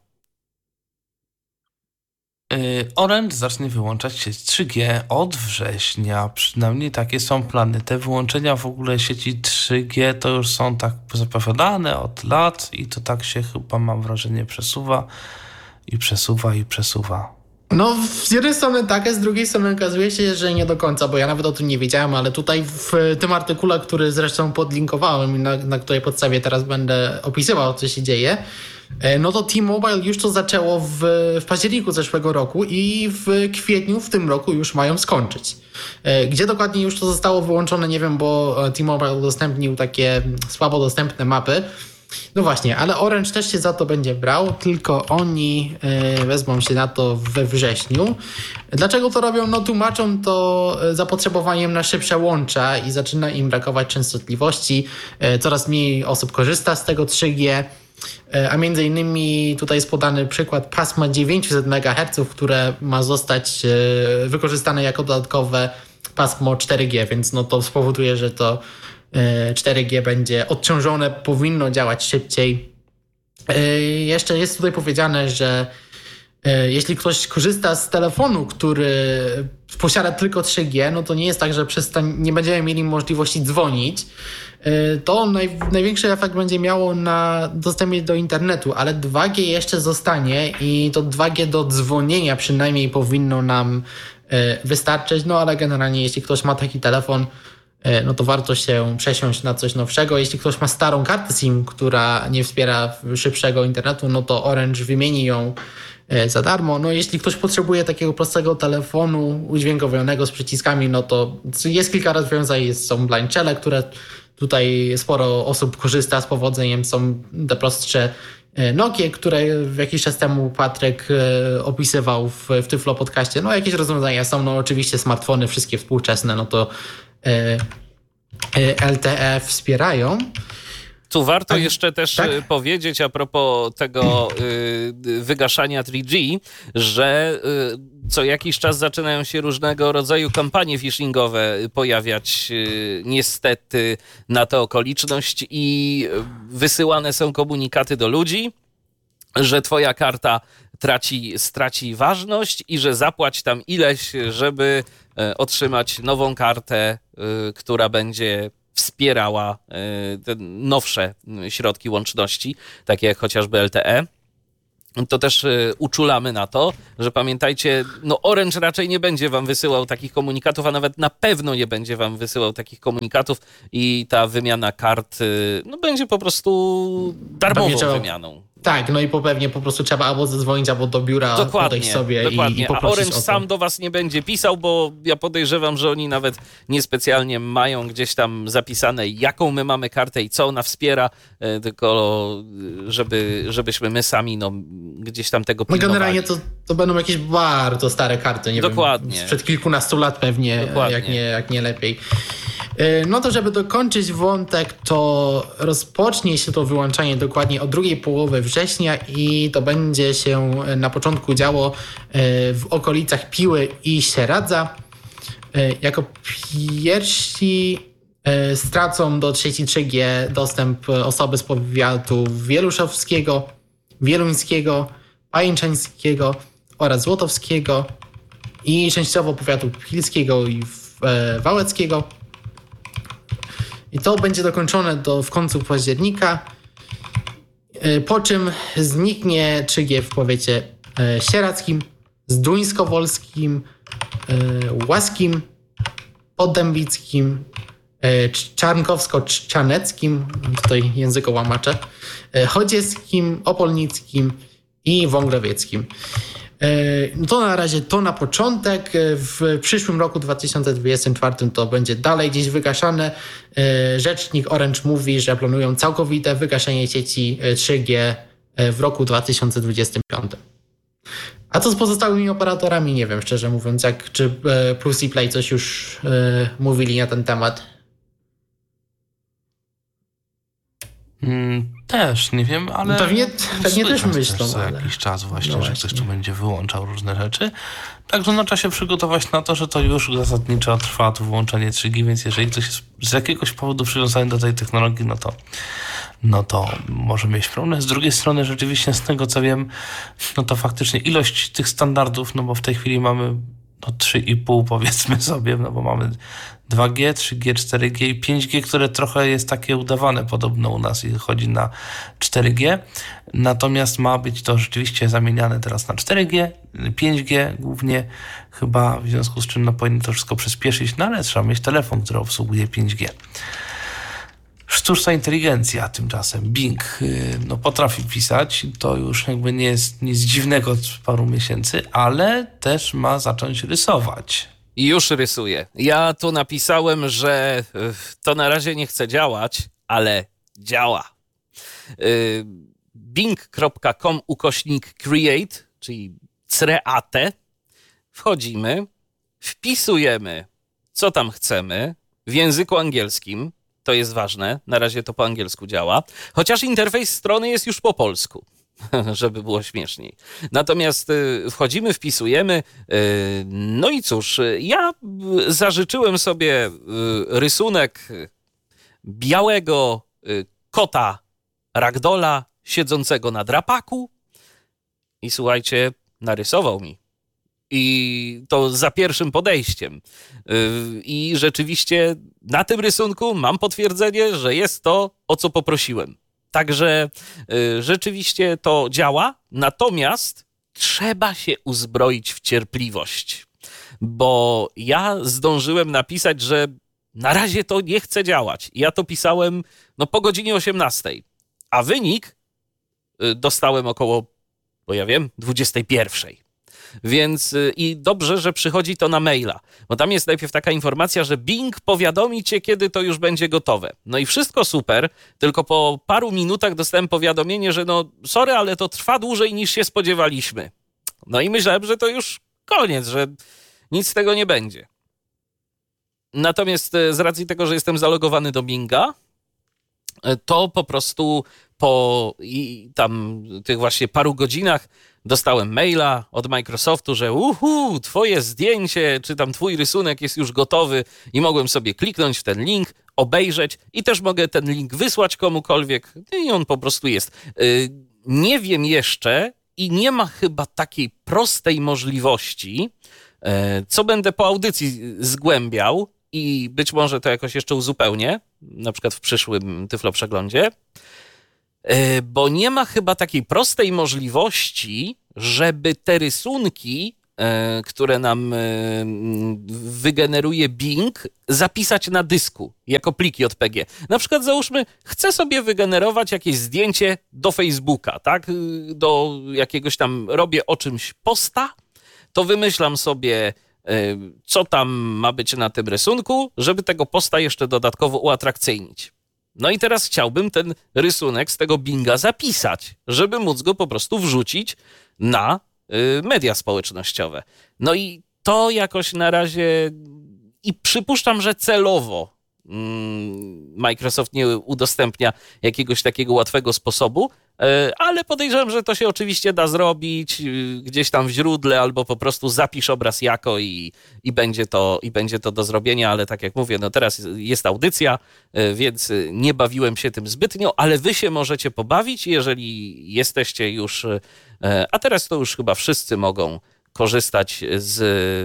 Orange zacznie wyłączać sieć trzy G od września, przynajmniej takie są plany. Te wyłączenia w ogóle sieci trzy G to już są tak zapowiadane od lat i to tak się chyba, mam wrażenie, przesuwa i przesuwa i przesuwa.
No z jednej strony tak, a z drugiej strony okazuje się, że nie do końca, bo ja nawet o tym nie wiedziałem, ale tutaj w tym artykule, który zresztą podlinkowałem i na, na której podstawie teraz będę opisywał, co się dzieje, no to T-Mobile już to zaczęło w, w październiku zeszłego roku i w kwietniu w tym roku już mają skończyć. Gdzie dokładnie już to zostało wyłączone, nie wiem, bo T-Mobile udostępnił takie słabo dostępne mapy. No właśnie, ale Orange też się za to będzie brał, tylko oni y, wezmą się na to we wrześniu. Dlaczego to robią? No tłumaczą to zapotrzebowaniem na szybsze łącza i zaczyna im brakować częstotliwości. Y, coraz mniej osób korzysta z tego trzy G, y, a między innymi tutaj jest podany przykład pasma dziewięćset megaherców, które ma zostać y, wykorzystane jako dodatkowe pasmo cztery G, więc no to spowoduje, że to cztery G będzie odciążone, powinno działać szybciej. Jeszcze jest tutaj powiedziane, że jeśli ktoś korzysta z telefonu, który posiada tylko trzy G, no to nie jest tak, że przez to nie będziemy mieli możliwości dzwonić. To naj, największy efekt będzie miało na dostępie do internetu, ale dwa G jeszcze zostanie i to dwa G do dzwonienia przynajmniej powinno nam wystarczyć, no ale generalnie jeśli ktoś ma taki telefon, no to warto się przesiąść na coś nowszego. Jeśli ktoś ma starą kartę SIM, która nie wspiera szybszego internetu, no to Orange wymieni ją za darmo. No jeśli ktoś potrzebuje takiego prostego telefonu udźwiękowionego z przyciskami, no to jest kilka rozwiązań. Są blind shelle, które tutaj sporo osób korzysta z powodzeniem. Są te prostsze Nokie, które jakiś czas temu Patryk opisywał w, w Tyflo Podcaście. No jakieś rozwiązania są, no oczywiście smartfony, wszystkie współczesne, no to L T E wspierają.
Tu warto
A,
jeszcze też
tak?
powiedzieć a propos tego y, wygaszania trzy G, że y, co jakiś czas zaczynają się różnego rodzaju kampanie phishingowe pojawiać niestety na tę okoliczność i wysyłane są komunikaty do ludzi, że twoja karta traci, straci ważność i że zapłać tam ileś, żeby otrzymać nową kartę, która będzie wspierała te nowsze środki łączności, takie jak chociażby L T E. To też uczulamy na to, że pamiętajcie, no Orange raczej nie będzie wam wysyłał takich komunikatów, a nawet na pewno nie będzie wam wysyłał takich komunikatów i ta wymiana kart no, będzie po prostu darmową trzeba, wymianą.
Tak, no i po pewnie po prostu trzeba albo zadzwonić, albo do biura
dokładnie,
podejść sobie
dokładnie.
i, i poprosić.
A Orange sam do was nie będzie pisał, bo ja podejrzewam, że oni nawet niespecjalnie mają gdzieś tam zapisane, jaką my mamy kartę i co ona wspiera, tylko żeby, żebyśmy my sami no, gdzieś tam tego pilnowali.
No generalnie to, to będą jakieś bardzo stare karty, nie
dokładnie.
wiem, sprzed kilkunastu lat pewnie, jak nie, jak nie lepiej. No to żeby dokończyć wątek, to rozpocznie się to wyłączanie dokładnie od drugiej połowy września i to będzie się na początku działo w okolicach Piły i Sieradza. Jako pierwsi stracą do sieci trzy G dostęp osoby z powiatów wieluszowskiego, wieluńskiego, pajęczańskiego oraz złotowskiego i częściowo powiatu pilskiego i wałeckiego. I to będzie dokończone do, w końcu października, po czym zniknie trzy G w powiecie sieradzkim, zduńskowolskim, łaskim, poddębickim, czarnkowsko-czarneckim, tutaj językołamacze, chodzieckim, opolnickim i wągrowieckim. To na razie to na początek. W przyszłym roku dwa tysiące dwudziestym czwartym to będzie dalej gdzieś wygaszane. Rzecznik Orange mówi, że planują całkowite wygaszenie sieci trzy G w roku dwa tysiące dwudziestym piątym. A co z pozostałymi operatorami? Nie wiem, szczerze mówiąc, jak czy Plus i Play coś już mówili na ten temat.
Mm, też nie wiem, ale
pewnie, pewnie też myślą.
Też za
ale...
jakiś czas właśnie,
no
że
właśnie.
ktoś tu będzie wyłączał różne rzeczy. Także no, trzeba się przygotować na to, że to już zasadniczo trwa to wyłączenie trzy G, więc jeżeli ktoś jest z jakiegoś powodu przywiązany do tej technologii, no to no to może mieć problem. Z drugiej strony rzeczywiście z tego co wiem, no to faktycznie ilość tych standardów, no bo w tej chwili mamy no trzy i pół powiedzmy sobie, no bo mamy dwa G, trzy G, cztery G i pięć G, które trochę jest takie udawane podobno u nas i chodzi na cztery G. Natomiast ma być to rzeczywiście zamieniane teraz na cztery G, pięć G głównie chyba, w związku z czym no powinno to wszystko przyspieszyć, no ale trzeba mieć telefon, który obsługuje pięć G. Sztuczna inteligencja tymczasem, Bing, no potrafi pisać, to już jakby nie jest nic dziwnego od paru miesięcy, ale też ma zacząć rysować.
Już rysuję. Ja tu napisałem, że to na razie nie chce działać, ale działa. bing kropka com ukośnik create, czyli create. Wchodzimy, wpisujemy, co tam chcemy w języku angielskim. To jest ważne, na razie to po angielsku działa, chociaż interfejs strony jest już po polsku, żeby było śmieszniej. Natomiast wchodzimy, wpisujemy, no i cóż, ja zażyczyłem sobie rysunek białego kota ragdola siedzącego na drapaku i słuchajcie, narysował mi. I to za pierwszym podejściem. I rzeczywiście na tym rysunku mam potwierdzenie, że jest to, o co poprosiłem. Także rzeczywiście to działa, natomiast trzeba się uzbroić w cierpliwość. Bo ja zdążyłem napisać, że na razie to nie chce działać. Ja to pisałem no, po godzinie osiemnastej, a wynik dostałem około, bo ja wiem, dwudziestej pierwszej. Więc i dobrze, że przychodzi to na maila, bo tam jest najpierw taka informacja, że Bing powiadomi cię, kiedy to już będzie gotowe. No i wszystko super, tylko po paru minutach dostałem powiadomienie, że no sorry, ale to trwa dłużej niż się spodziewaliśmy. No i myślałem, że to już koniec, że nic z tego nie będzie. Natomiast z racji tego, że jestem zalogowany do Binga, to po prostu po i tam tych właśnie paru godzinach dostałem maila od Microsoftu, że uhu, twoje zdjęcie, czy tam twój rysunek jest już gotowy i mogłem sobie kliknąć w ten link, obejrzeć i też mogę ten link wysłać komukolwiek i on po prostu jest. Nie wiem jeszcze i nie ma chyba takiej prostej możliwości, co będę po audycji zgłębiał i być może to jakoś jeszcze uzupełnię, na przykład w przyszłym Tyflo Przeglądzie, bo nie ma chyba takiej prostej możliwości, żeby te rysunki, które nam wygeneruje Bing, zapisać na dysku jako pliki J P G. Na przykład załóżmy, chcę sobie wygenerować jakieś zdjęcie do Facebooka, tak? Do jakiegoś tam robię o czymś posta, to wymyślam sobie, co tam ma być na tym rysunku, żeby tego posta jeszcze dodatkowo uatrakcyjnić. No i teraz chciałbym ten rysunek z tego Binga zapisać, żeby móc go po prostu wrzucić na media społecznościowe. No i to jakoś na razie i przypuszczam, że celowo Microsoft nie udostępnia jakiegoś takiego łatwego sposobu, ale podejrzewam, że to się oczywiście da zrobić gdzieś tam w źródle albo po prostu zapisz obraz jako i, i, będzie to, i będzie to do zrobienia, ale tak jak mówię, no teraz jest audycja, więc nie bawiłem się tym zbytnio, ale wy się możecie pobawić, jeżeli jesteście już, a teraz to już chyba wszyscy mogą korzystać z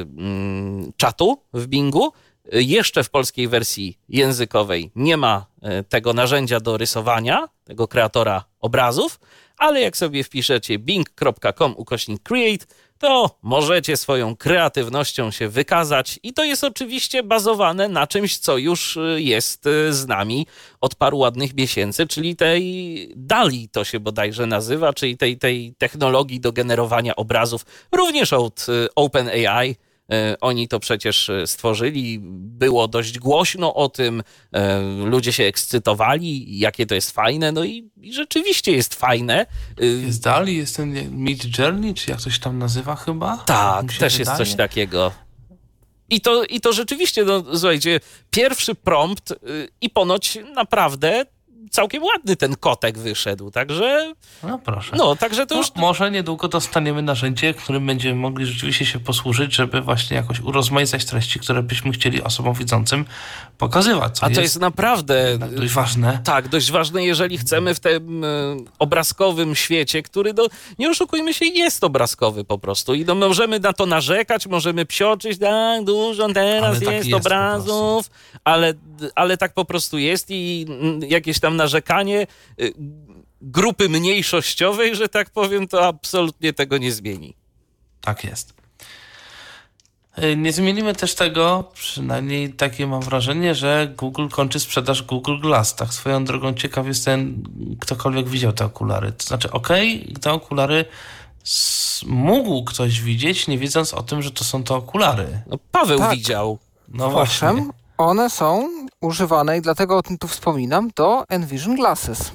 mm, czatu w Bingu. Jeszcze w polskiej wersji językowej nie ma tego narzędzia do rysowania, tego kreatora obrazów, ale jak sobie wpiszecie bing kropka com ukośnik create, to możecie swoją kreatywnością się wykazać i to jest oczywiście bazowane na czymś, co już jest z nami od paru ładnych miesięcy, czyli tej DALL-E to się bodajże nazywa, czyli tej, tej technologii do generowania obrazów, również od OpenAI. Oni to przecież stworzyli, było dość głośno o tym, ludzie się ekscytowali, jakie to jest fajne, no i, i rzeczywiście jest fajne.
Jest DALL-E, jest ten Mid Journey, czy jak to się tam nazywa chyba?
Tak, też wydaje. Jest coś takiego. I to, i to rzeczywiście, no słuchajcie, pierwszy prompt i ponoć naprawdę całkiem ładny ten kotek wyszedł, także...
No proszę.
No, także to
no,
już...
Może niedługo dostaniemy narzędzie, którym będziemy mogli rzeczywiście się posłużyć, żeby właśnie jakoś urozmaicać treści, które byśmy chcieli osobom widzącym pokazywać. Co
A to
jest,
jest naprawdę...
dość ważne.
Tak, dość ważne, jeżeli chcemy w tym y, obrazkowym świecie, który, no, nie oszukujmy się, jest obrazkowy po prostu. I no, możemy na to narzekać, możemy psioczyć, tak, dużo teraz jest, tak jest obrazów, ale, ale tak po prostu jest i y, jakieś tam narzekanie y, grupy mniejszościowej, że tak powiem, to absolutnie tego nie zmieni.
Tak jest. Nie zmienimy też tego, przynajmniej takie mam wrażenie, że Google kończy sprzedaż Google Glass. Tak swoją drogą ciekaw jestem, ktokolwiek widział te okulary. To znaczy, okej, okay, te okulary mógł ktoś widzieć, nie wiedząc o tym, że to są te okulary.
No, Paweł
tak.
widział.
No właśnie.
One są używane i dlatego o tym tu wspominam, do Envision Glasses.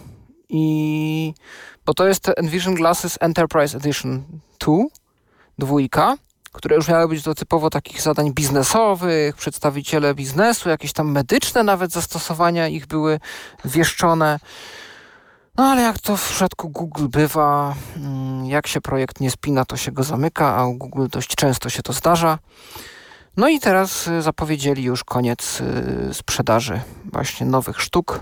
I bo to jest Envision Glasses Enterprise Edition dwa, dwójka, które już miały być do typowo takich zadań biznesowych, przedstawiciele biznesu, jakieś tam medyczne nawet zastosowania ich były wieszczone. No ale jak to w przypadku Google bywa, jak się projekt nie spina, to się go zamyka, a u Google dość często się to zdarza. No i teraz zapowiedzieli już koniec sprzedaży właśnie nowych sztuk.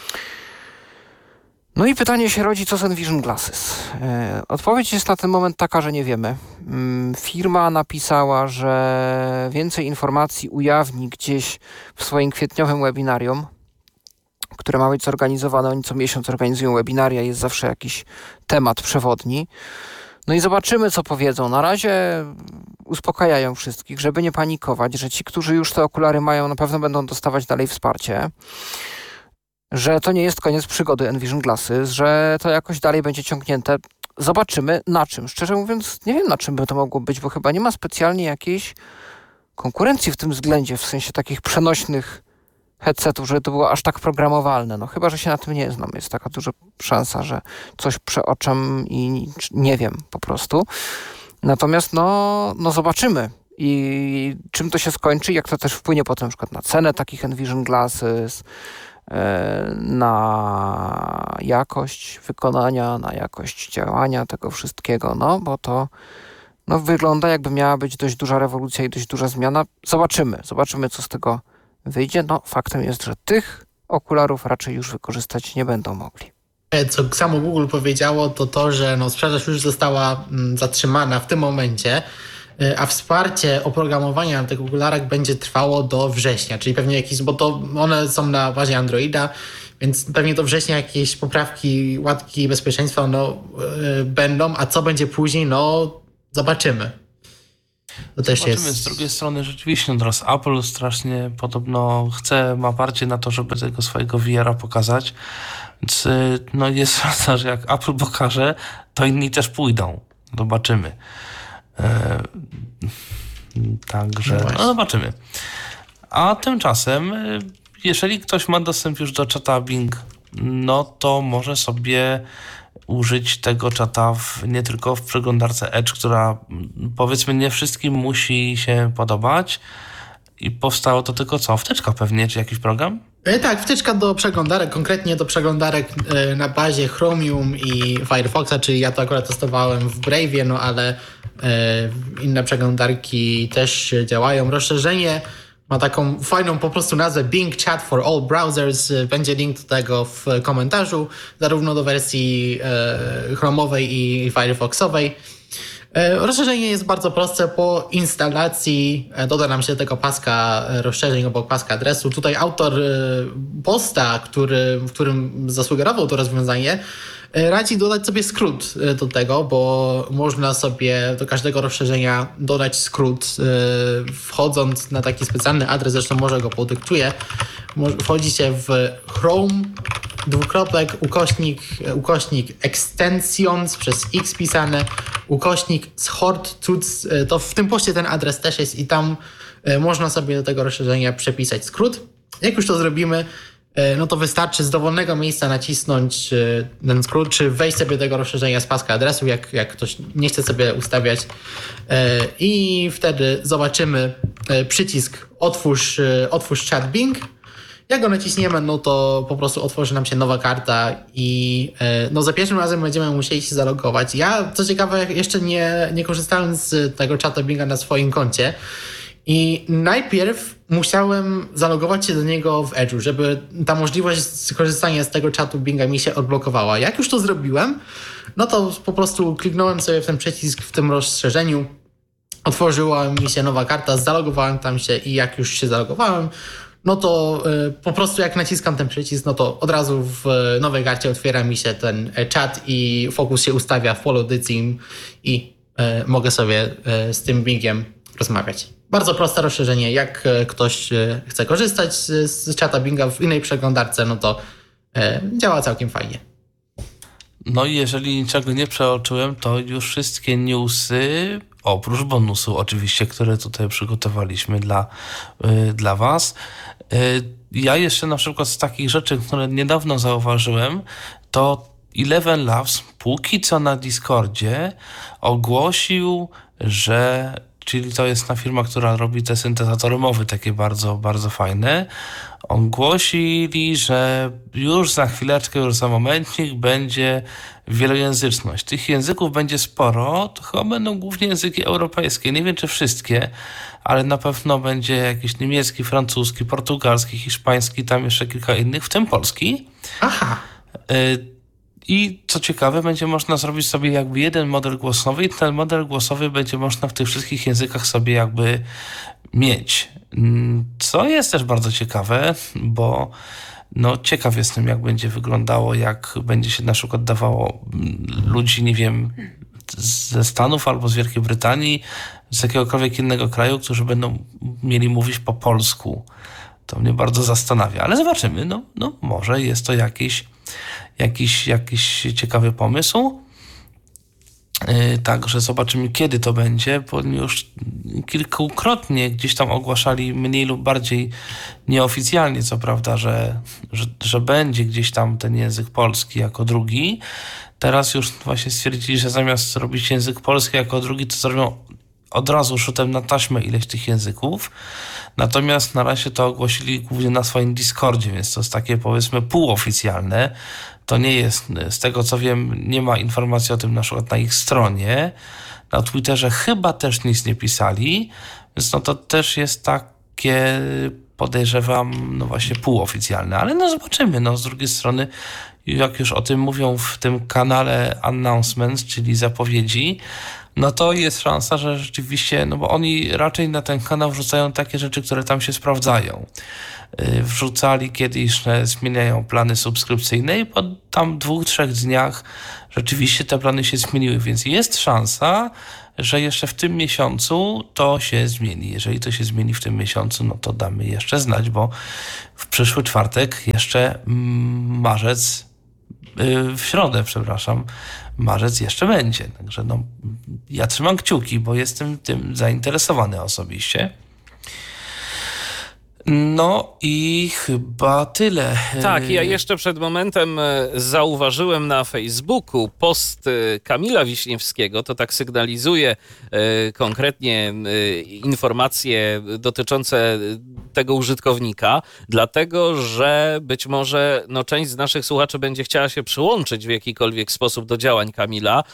No i pytanie się rodzi, co z Envision Glasses? Odpowiedź jest na ten moment taka, że nie wiemy. Firma napisała, że więcej informacji ujawni gdzieś w swoim kwietniowym webinarium, które ma być zorganizowane. Oni co miesiąc organizują webinaria, jest zawsze jakiś temat przewodni. No i zobaczymy, co powiedzą. Na razie uspokajają wszystkich, żeby nie panikować, że ci, którzy już te okulary mają, na pewno będą dostawać dalej wsparcie. Że to nie jest koniec przygody Envision Glasses, że to jakoś dalej będzie ciągnięte. Zobaczymy na czym. Szczerze mówiąc, nie wiem na czym by to mogło być, bo chyba nie ma specjalnie jakiejś konkurencji w tym względzie, w sensie takich przenośnych headsetów, żeby to było aż tak programowalne. No chyba, że się na tym nie znam. Jest taka duża szansa, że coś przeoczam i nie wiem po prostu. Natomiast no, no zobaczymy. I czym to się skończy, jak to też wpłynie potem na przykład na cenę takich Envision Glasses, na jakość wykonania, na jakość działania tego wszystkiego, no bo to no, wygląda jakby miała być dość duża rewolucja i dość duża zmiana. Zobaczymy, zobaczymy co z tego wyjdzie. No faktem jest, że tych okularów raczej już wykorzystać nie będą mogli.
Co samo Google powiedziało, to to, że no, sprzedaż już została mm, zatrzymana w tym momencie, a wsparcie oprogramowania na tych okularach będzie trwało do września, czyli pewnie jakieś, bo to one są na bazie Androida, więc pewnie do września jakieś poprawki, łatki bezpieczeństwa no, yy, będą, a co będzie później, no zobaczymy. To też
zobaczymy.
jest...
Z drugiej strony rzeczywiście no teraz Apple strasznie podobno chce, ma parcie na to, żeby tego swojego V R a pokazać, więc no jest szansa, że jak Apple pokaże, to inni też pójdą. Zobaczymy. E, także no, no zobaczymy. A tymczasem, jeżeli ktoś ma dostęp już do czata Bing, no to może sobie użyć tego czata w, nie tylko w przeglądarce Edge, która powiedzmy nie wszystkim musi się podobać i powstało to tylko co? Wtyczka pewnie, czy jakiś program?
Tak, wtyczka do przeglądarek, konkretnie do przeglądarek na bazie Chromium i Firefoxa, czyli ja to akurat testowałem w Brave'ie, no ale inne przeglądarki też działają. Rozszerzenie ma taką fajną po prostu nazwę Bing Chat for All Browsers. Będzie link do tego w komentarzu, zarówno do wersji Chromowej i Firefoxowej. Rozszerzenie jest bardzo proste. Po instalacji doda nam się tego paska rozszerzeń obok paska adresu. Tutaj autor posta, który, w którym zasugerował to rozwiązanie, radzi dodać sobie skrót do tego, bo można sobie do każdego rozszerzenia dodać skrót, wchodząc na taki specjalny adres, zresztą może go podyktuję. Wchodzicie w Chrome, dwukropek, ukośnik, ukośnik extensions przez X pisane, ukośnik shortcuts, to w tym poście ten adres też jest i tam można sobie do tego rozszerzenia przepisać skrót. Jak już to zrobimy, no to wystarczy z dowolnego miejsca nacisnąć ten skrót, czy wejść sobie do tego rozszerzenia z paska adresu, jak, jak ktoś nie chce sobie ustawiać. I wtedy zobaczymy przycisk otwórz, otwórz chat Bing. Jak go naciśniemy, no to po prostu otworzy nam się nowa karta i no za pierwszym razem będziemy musieli się zalogować. Ja, co ciekawe, jeszcze nie, nie korzystałem z tego czata Binga na swoim koncie i najpierw musiałem zalogować się do niego w Edge'u, żeby ta możliwość skorzystania z tego czatu Binga mi się odblokowała. Jak już to zrobiłem, no to po prostu kliknąłem sobie w ten przycisk w tym rozszerzeniu, otworzyła mi się nowa karta, zalogowałem tam się i jak już się zalogowałem, no to y, po prostu jak naciskam ten przycisk, no to od razu w y, nowej karcie otwiera mi się ten y, czat i fokus się ustawia w polu Dycim i y, mogę sobie y, z tym Bingiem rozmawiać. Bardzo proste rozszerzenie. Jak y, ktoś y, chce korzystać z, z czata Binga w innej przeglądarce, no to y, działa całkiem fajnie.
No i jeżeli niczego nie przeoczyłem, to już wszystkie newsy, oprócz bonusu oczywiście, które tutaj przygotowaliśmy dla, yy, dla was. Yy, ja jeszcze na przykład z takich rzeczy, które niedawno zauważyłem, to Eleven Labs póki co na Discordzie ogłosił, że, czyli to jest ta firma, która robi te syntezatory mowy takie bardzo, bardzo fajne, ogłosili, że już za chwileczkę, już za momencik będzie wielojęzyczność. Tych języków będzie sporo, to chyba będą głównie języki europejskie. Nie wiem, czy wszystkie, ale na pewno będzie jakiś niemiecki, francuski, portugalski, hiszpański, tam jeszcze kilka innych, w tym polski.
Aha.
I co ciekawe, będzie można zrobić sobie jakby jeden model głosowy i ten model głosowy będzie można w tych wszystkich językach sobie jakby mieć. Co jest też bardzo ciekawe, bo no ciekaw jestem, jak będzie wyglądało, jak będzie się na przykład dawało ludzi, nie wiem, ze Stanów albo z Wielkiej Brytanii, z jakiegokolwiek innego kraju, którzy będą mieli mówić po polsku. To mnie bardzo zastanawia, ale zobaczymy. No, no może jest to jakiś, jakiś, jakiś ciekawy pomysł. Yy, także zobaczymy, kiedy to będzie, bo już kilkukrotnie gdzieś tam ogłaszali mniej lub bardziej nieoficjalnie, co prawda, że, że, że będzie gdzieś tam ten język polski jako drugi. Teraz już właśnie stwierdzili, że zamiast robić język polski jako drugi, to zrobią od razu rzutem na taśmę ileś tych języków. Natomiast na razie to ogłosili głównie na swoim Discordzie, więc to jest takie powiedzmy półoficjalne. To nie jest, z tego co wiem, nie ma informacji o tym na przykład na ich stronie. Na Twitterze chyba też nic nie pisali, więc no to też jest takie, podejrzewam, no właśnie półoficjalne, ale no zobaczymy. No z drugiej strony, jak już o tym mówią w tym kanale announcements, czyli zapowiedzi, no to jest szansa, że rzeczywiście, no bo oni raczej na ten kanał wrzucają takie rzeczy, które tam się sprawdzają. Wrzucali kiedyś, że zmieniają plany subskrypcyjne i po tam dwóch, trzech dniach rzeczywiście te plany się zmieniły, więc jest szansa, że jeszcze w tym miesiącu to się zmieni. Jeżeli to się zmieni w tym miesiącu, no to damy jeszcze znać, bo w przyszły czwartek jeszcze marzec, w środę, przepraszam, marzec jeszcze będzie. Także no, ja trzymam kciuki, bo jestem tym zainteresowany osobiście. No i chyba tyle.
Tak, ja jeszcze przed momentem zauważyłem na Facebooku post Kamila Wiśniewskiego, to tak sygnalizuje konkretnie informacje dotyczące tego użytkownika, dlatego, że być może no, część z naszych słuchaczy będzie chciała się przyłączyć w jakikolwiek sposób do działań Kamila,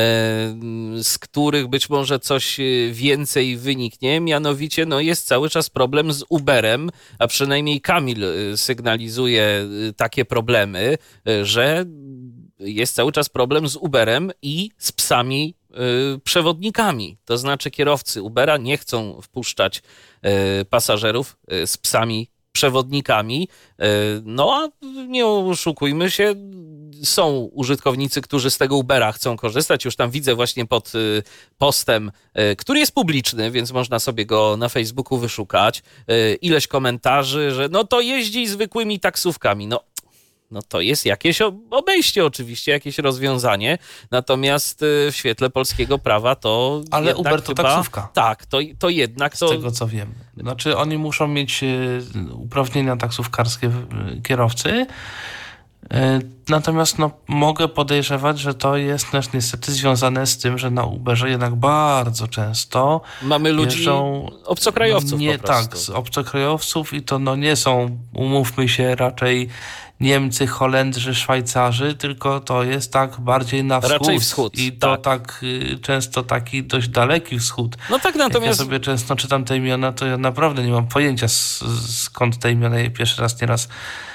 z których być może coś więcej wyniknie, mianowicie no, jest cały czas problem z Uberem, a przynajmniej Kamil sygnalizuje takie problemy, że jest cały czas problem z Uberem i z psami przewodnikami. To znaczy kierowcy Ubera nie chcą wpuszczać pasażerów z psami przewodnikami. No a nie oszukujmy się, są użytkownicy, którzy z tego Ubera chcą korzystać. Już tam widzę właśnie pod postem, który jest publiczny, więc można sobie go na Facebooku wyszukać. Ileś komentarzy, że no to jeździ zwykłymi taksówkami. No, no to jest jakieś obejście oczywiście, jakieś rozwiązanie. Natomiast w świetle polskiego prawa to
Ale Uber to
chyba,
taksówka.
Tak, to, to jednak to...
Z tego co wiem. Znaczy oni muszą mieć uprawnienia taksówkarskie kierowcy. Natomiast no, mogę podejrzewać, że to jest też niestety związane z tym, że na Uberze jednak bardzo często
mamy ludzi
jeżdżą,
obcokrajowców
nie,
po prostu.
Tak, z obcokrajowców i to no, nie są, umówmy się, raczej Niemcy, Holendrzy, Szwajcarzy, tylko to jest tak bardziej na wschód.
Raczej wschód,
I to
tak.
tak y, często taki dość daleki wschód.
No tak, natomiast...
Jak ja sobie często czytam te imiona, to ja naprawdę nie mam pojęcia skąd te imiona je pierwszy raz, nieraz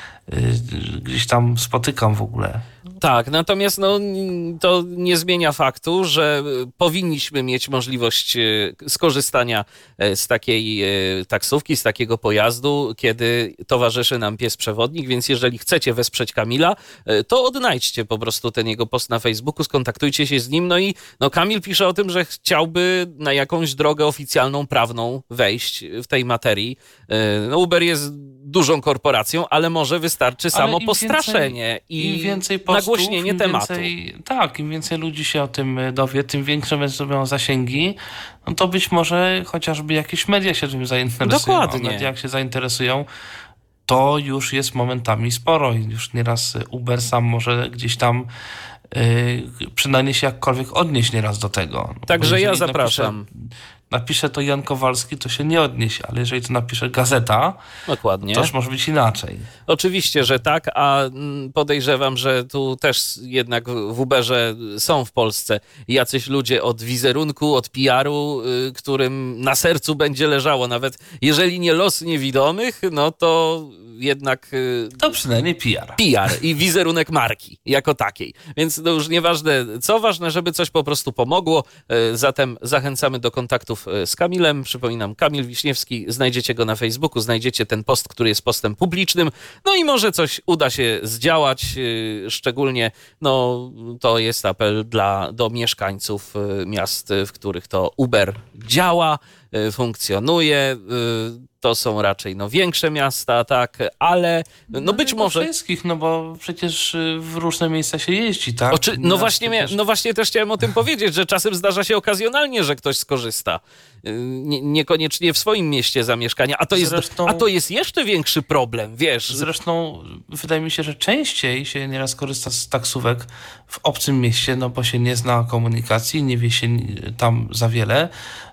gdzieś tam spotykam w ogóle.
Tak, natomiast no, to nie zmienia faktu, że powinniśmy mieć możliwość skorzystania z takiej taksówki, z takiego pojazdu, kiedy towarzyszy nam pies przewodnik, więc jeżeli chcecie wesprzeć Kamila, to odnajdźcie po prostu ten jego post na Facebooku, skontaktujcie się z nim, no i no, Kamil pisze o tym, że chciałby na jakąś drogę oficjalną, prawną wejść w tej materii. No, Uber jest dużą korporacją, ale może wystarczy samo
im
postraszenie
więcej,
i
im więcej postów,
nagłośnienie
im
tematu.
Więcej, tak, im więcej ludzi się o tym dowie, tym większe będą zasięgi, no to być może chociażby jakieś media się tym zainteresują.
Dokładnie.
A media jak się zainteresują, to już jest momentami sporo i już nieraz Uber sam może gdzieś tam yy, przynajmniej się jakkolwiek odnieść nieraz do tego.
Także ja zapraszam.
Napisze, napisze to Jan Kowalski, to się nie odniesie, ale jeżeli to napisze gazeta,
Dokładnie.
to już może być inaczej.
Oczywiście, że tak, a podejrzewam, że tu też jednak w Uberze są w Polsce jacyś ludzie od wizerunku, od P R-u, którym na sercu będzie leżało, nawet jeżeli nie los niewidomych, no to jednak...
To przynajmniej P R.
P R i wizerunek marki jako takiej. Więc to już nieważne co, ważne, żeby coś po prostu pomogło. Zatem zachęcamy do kontaktów z Kamilem. Przypominam, Kamil Wiśniewski, znajdziecie go na Facebooku, znajdziecie ten post, który jest postem publicznym. No i może coś uda się zdziałać, szczególnie no, to jest apel dla, do mieszkańców miast, w których to Uber działa, funkcjonuje. To są raczej no, większe miasta, tak, ale no, no być może...
wszystkich, no bo przecież w różne miejsca się jeździ, tak?
Oczy... No, właśnie,
przecież...
no właśnie też chciałem o tym powiedzieć, że czasem zdarza się okazjonalnie, że ktoś skorzysta. Nie, niekoniecznie w swoim mieście zamieszkania, a to, jest,
Zresztą...
a to jest jeszcze większy problem, wiesz.
Zresztą wydaje mi się, że częściej się nieraz korzysta z taksówek w obcym mieście, no bo się nie zna komunikacji, nie wie się tam za wiele.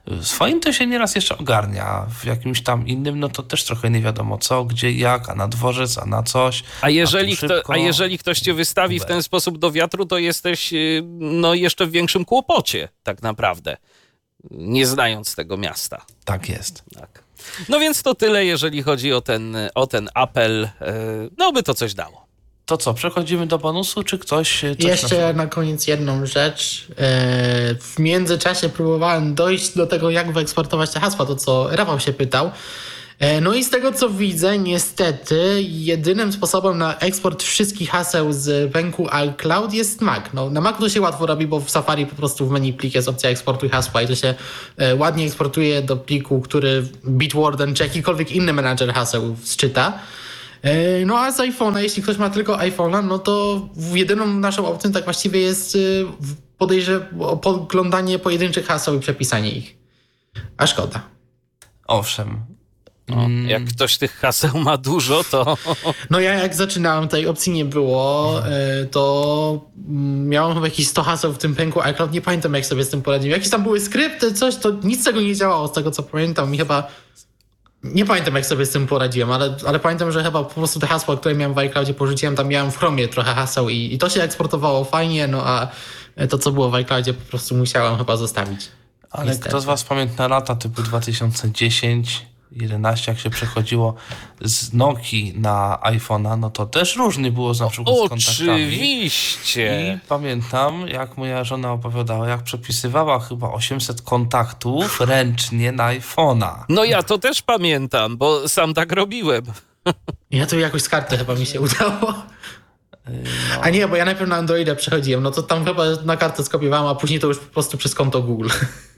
Swoim to się nieraz jeszcze ogarnia, w jakimś tam innym, no to też trochę nie wiadomo co, gdzie, jak, a na dworzec, a na coś.
A jeżeli,
a,
kto, a jeżeli ktoś cię wystawi w ten sposób do wiatru, to jesteś no, jeszcze w większym kłopocie tak naprawdę, nie znając tego miasta.
Tak jest.
Tak. No więc to tyle, jeżeli chodzi o ten, o ten apel, no by to coś dało.
To co, przechodzimy do bonusu, czy ktoś... Coś
Jeszcze na koniec jedną rzecz. W międzyczasie próbowałem dojść do tego, jak wyeksportować te hasła, to co Rafał się pytał. No i z tego co widzę, niestety jedynym sposobem na eksport wszystkich haseł z pęku iCloud jest Mac. No, na Macu to się łatwo robi, bo w Safari po prostu w menu plik jest opcja eksportuj hasła i to się ładnie eksportuje do pliku, który Bitwarden czy jakikolwiek inny menadżer haseł zczyta. No a z iPhone'a, jeśli ktoś ma tylko iPhone'a, no to jedyną naszą opcją tak właściwie jest podejrze, podglądanie pojedynczych haseł i przepisanie ich. A szkoda.
Owszem.
No, jak ktoś tych haseł ma dużo, to...
No ja jak zaczynałem, tej opcji nie było, to miałem chyba jakieś sto haseł w tym pęku iCloud, nie pamiętam jak sobie z tym poradziłem. Jakieś tam były skrypty, coś, to nic z tego nie działało, z tego co pamiętam i chyba... Nie pamiętam jak sobie z tym poradziłem, ale, ale pamiętam, że chyba po prostu te hasła, które miałem w iCloudzie porzuciłem, tam miałem w Chromie trochę haseł i, i to się eksportowało fajnie, no a to co było w iCloudzie po prostu musiałem chyba zostawić.
Ale
niestety.
Kto z was pamięta lata typu dwa tysiące dziesięć, jedenaście, jak się przechodziło z Nokii na iPhone'a, no to też różnie było na przykład z kontaktami.
Oczywiście.
I pamiętam, jak moja żona opowiadała, jak przepisywała chyba osiemset kontaktów ręcznie na iPhone'a.
No ja to też pamiętam, bo sam tak robiłem.
Ja to jakoś z karty chyba mi się udało.
No.
A nie, bo ja najpierw na Androida przechodziłem, no to tam chyba na kartę skopiowałem, a później to już po prostu przez konto Google.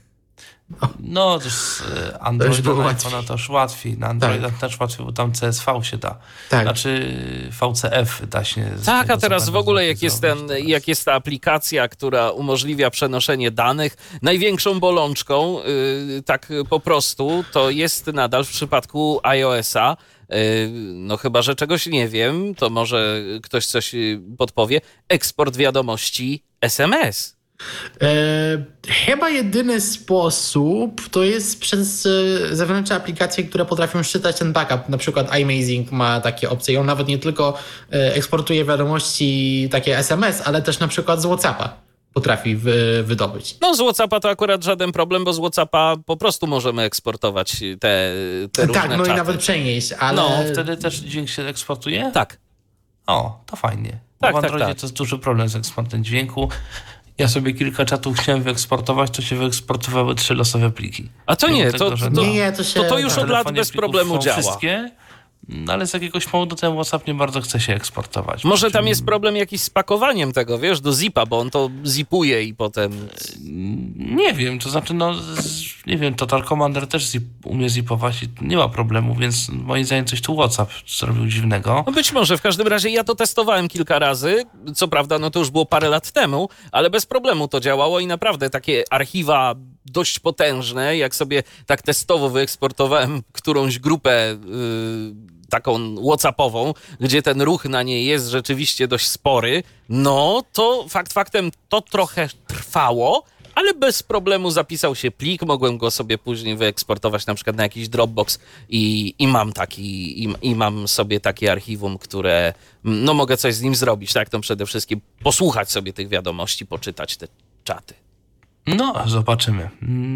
No, to z Androida
było
na
łatwiej.
iPhone'a to już łatwiej. Na Androida
Tak.
też łatwiej, bo tam C S V się da.
Tak.
Znaczy V C F da się... z
Tak,
tego,
a teraz
co
w ogóle
będę
jak jest,
zrobić
ten,
teraz.
jak jest ta aplikacja, która umożliwia przenoszenie danych, największą bolączką, yy, tak po prostu, to jest nadal w przypadku iOS-a, yy, no chyba, że czegoś nie wiem, to może ktoś coś podpowie, eksport wiadomości S M S.
E, chyba jedyny sposób to jest przez e, zewnętrzne aplikacje, które potrafią szczytać ten backup. Na przykład iMazing ma takie opcje i on nawet nie tylko e, eksportuje wiadomości takie S M S, ale też na przykład z WhatsAppa potrafi wy, wydobyć.
No z WhatsAppa to akurat żaden problem, bo z WhatsAppa po prostu możemy eksportować te, te różne
Tak, no
czaty.
i nawet przenieść, ale...
No, wtedy też dźwięk się eksportuje?
Tak.
O, to fajnie.
Tak,
w Androidzie
tak, tak.
to jest duży problem z eksportem dźwięku. Ja sobie kilka czatów chciałem wyeksportować, to się wyeksportowały trzy losowe pliki.
A to
Mimo
nie,
tego,
to,
że
to,
Nie, nie, to się...
to, to już
na
od lat
telefonie
bez
plików
problemu
są
działa.
wszystkie, no ale z jakiegoś powodu ten WhatsApp nie bardzo chce się eksportować.
Może tam jest problem jakiś z pakowaniem tego, wiesz, do zipa, bo on to zipuje i potem...
Nie wiem, to znaczy, no, z, nie wiem, Total Commander też zip, umie zipować i nie ma problemu, więc moim zdaniem coś tu WhatsApp zrobił dziwnego.
No być może, w każdym razie ja to testowałem kilka razy, co prawda, no to już było parę lat temu, ale bez problemu to działało i naprawdę takie archiwa dość potężne, jak sobie tak testowo wyeksportowałem którąś grupę yy, taką whatsappową, gdzie ten ruch na niej jest rzeczywiście dość spory, no to fakt faktem to trochę trwało, ale bez problemu zapisał się plik, mogłem go sobie później wyeksportować na przykład na jakiś Dropbox i, i mam taki, i, i mam sobie takie archiwum, które, no mogę coś z nim zrobić, tak, to przede wszystkim posłuchać sobie tych wiadomości, poczytać te czaty.
No, zobaczymy.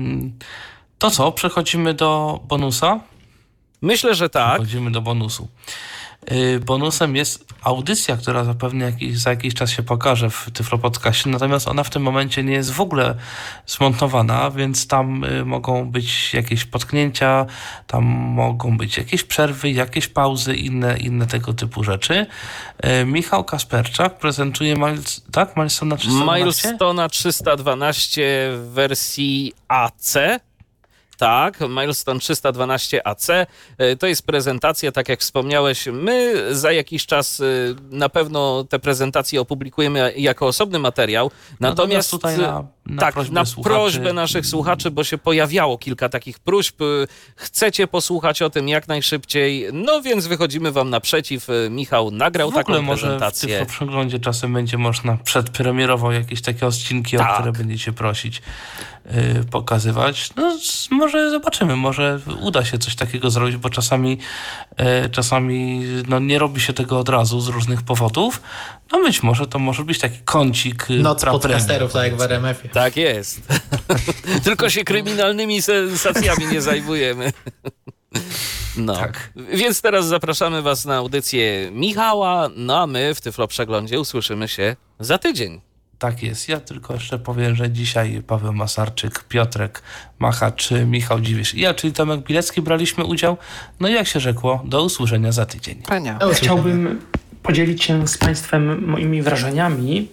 To co, przechodzimy do bonusa?
Myślę, że tak.
Przechodzimy do bonusu. Bonusem jest audycja, która zapewne jakiś, za jakiś czas się pokaże w Tyflo Podcastie, natomiast ona w tym momencie nie jest w ogóle zmontowana, więc tam mogą być jakieś potknięcia, tam mogą być jakieś przerwy, jakieś pauzy, inne, inne tego typu rzeczy. Michał Kasperczak prezentuje Miles, tak? Milestone trzysta dwanaście?
Milestone trzysta dwanaście w wersji A C. Tak, Milestone trzysta dwanaście A C. To jest prezentacja, tak jak wspomniałeś. My za jakiś czas na pewno te prezentacje opublikujemy jako osobny materiał. Natomiast
no tutaj na, na,
tak,
prośbę,
na
słuchaczy.
prośbę naszych słuchaczy, bo się pojawiało kilka takich próśb. Chcecie posłuchać o tym jak najszybciej, no więc wychodzimy wam naprzeciw. Michał nagrał
w ogóle
taką
może
prezentację.
W tym przeglądzie czasem będzie można przedpremierowo jakieś takie odcinki, tak. o które będziecie prosić, yy, pokazywać. No może zobaczymy, może uda się coś takiego zrobić, bo czasami yy, czasami no, nie robi się tego od razu z różnych powodów. No być może to może być taki kącik
Noc podcasterów, tak jak w R M F-ie.
Tak jest. Tylko się kryminalnymi sensacjami nie zajmujemy. No,
tak.
Więc teraz zapraszamy was na audycję Michała, no a my w Tyflo Przeglądzie usłyszymy się za tydzień.
Tak jest. Ja tylko jeszcze powiem, że dzisiaj Paweł Masarczyk, Piotrek Machacz, Michał Dziwisz i ja, czyli Tomek Bilecki, braliśmy udział. No i jak się rzekło, do usłyszenia za tydzień.
Pania.
Chciałbym podzielić się z Państwem moimi wrażeniami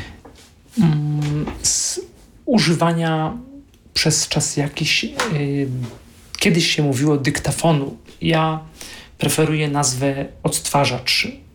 z używania przez czas jakiś, yy, kiedyś się mówiło dyktafonu. Ja preferuję nazwę odtwarzacz.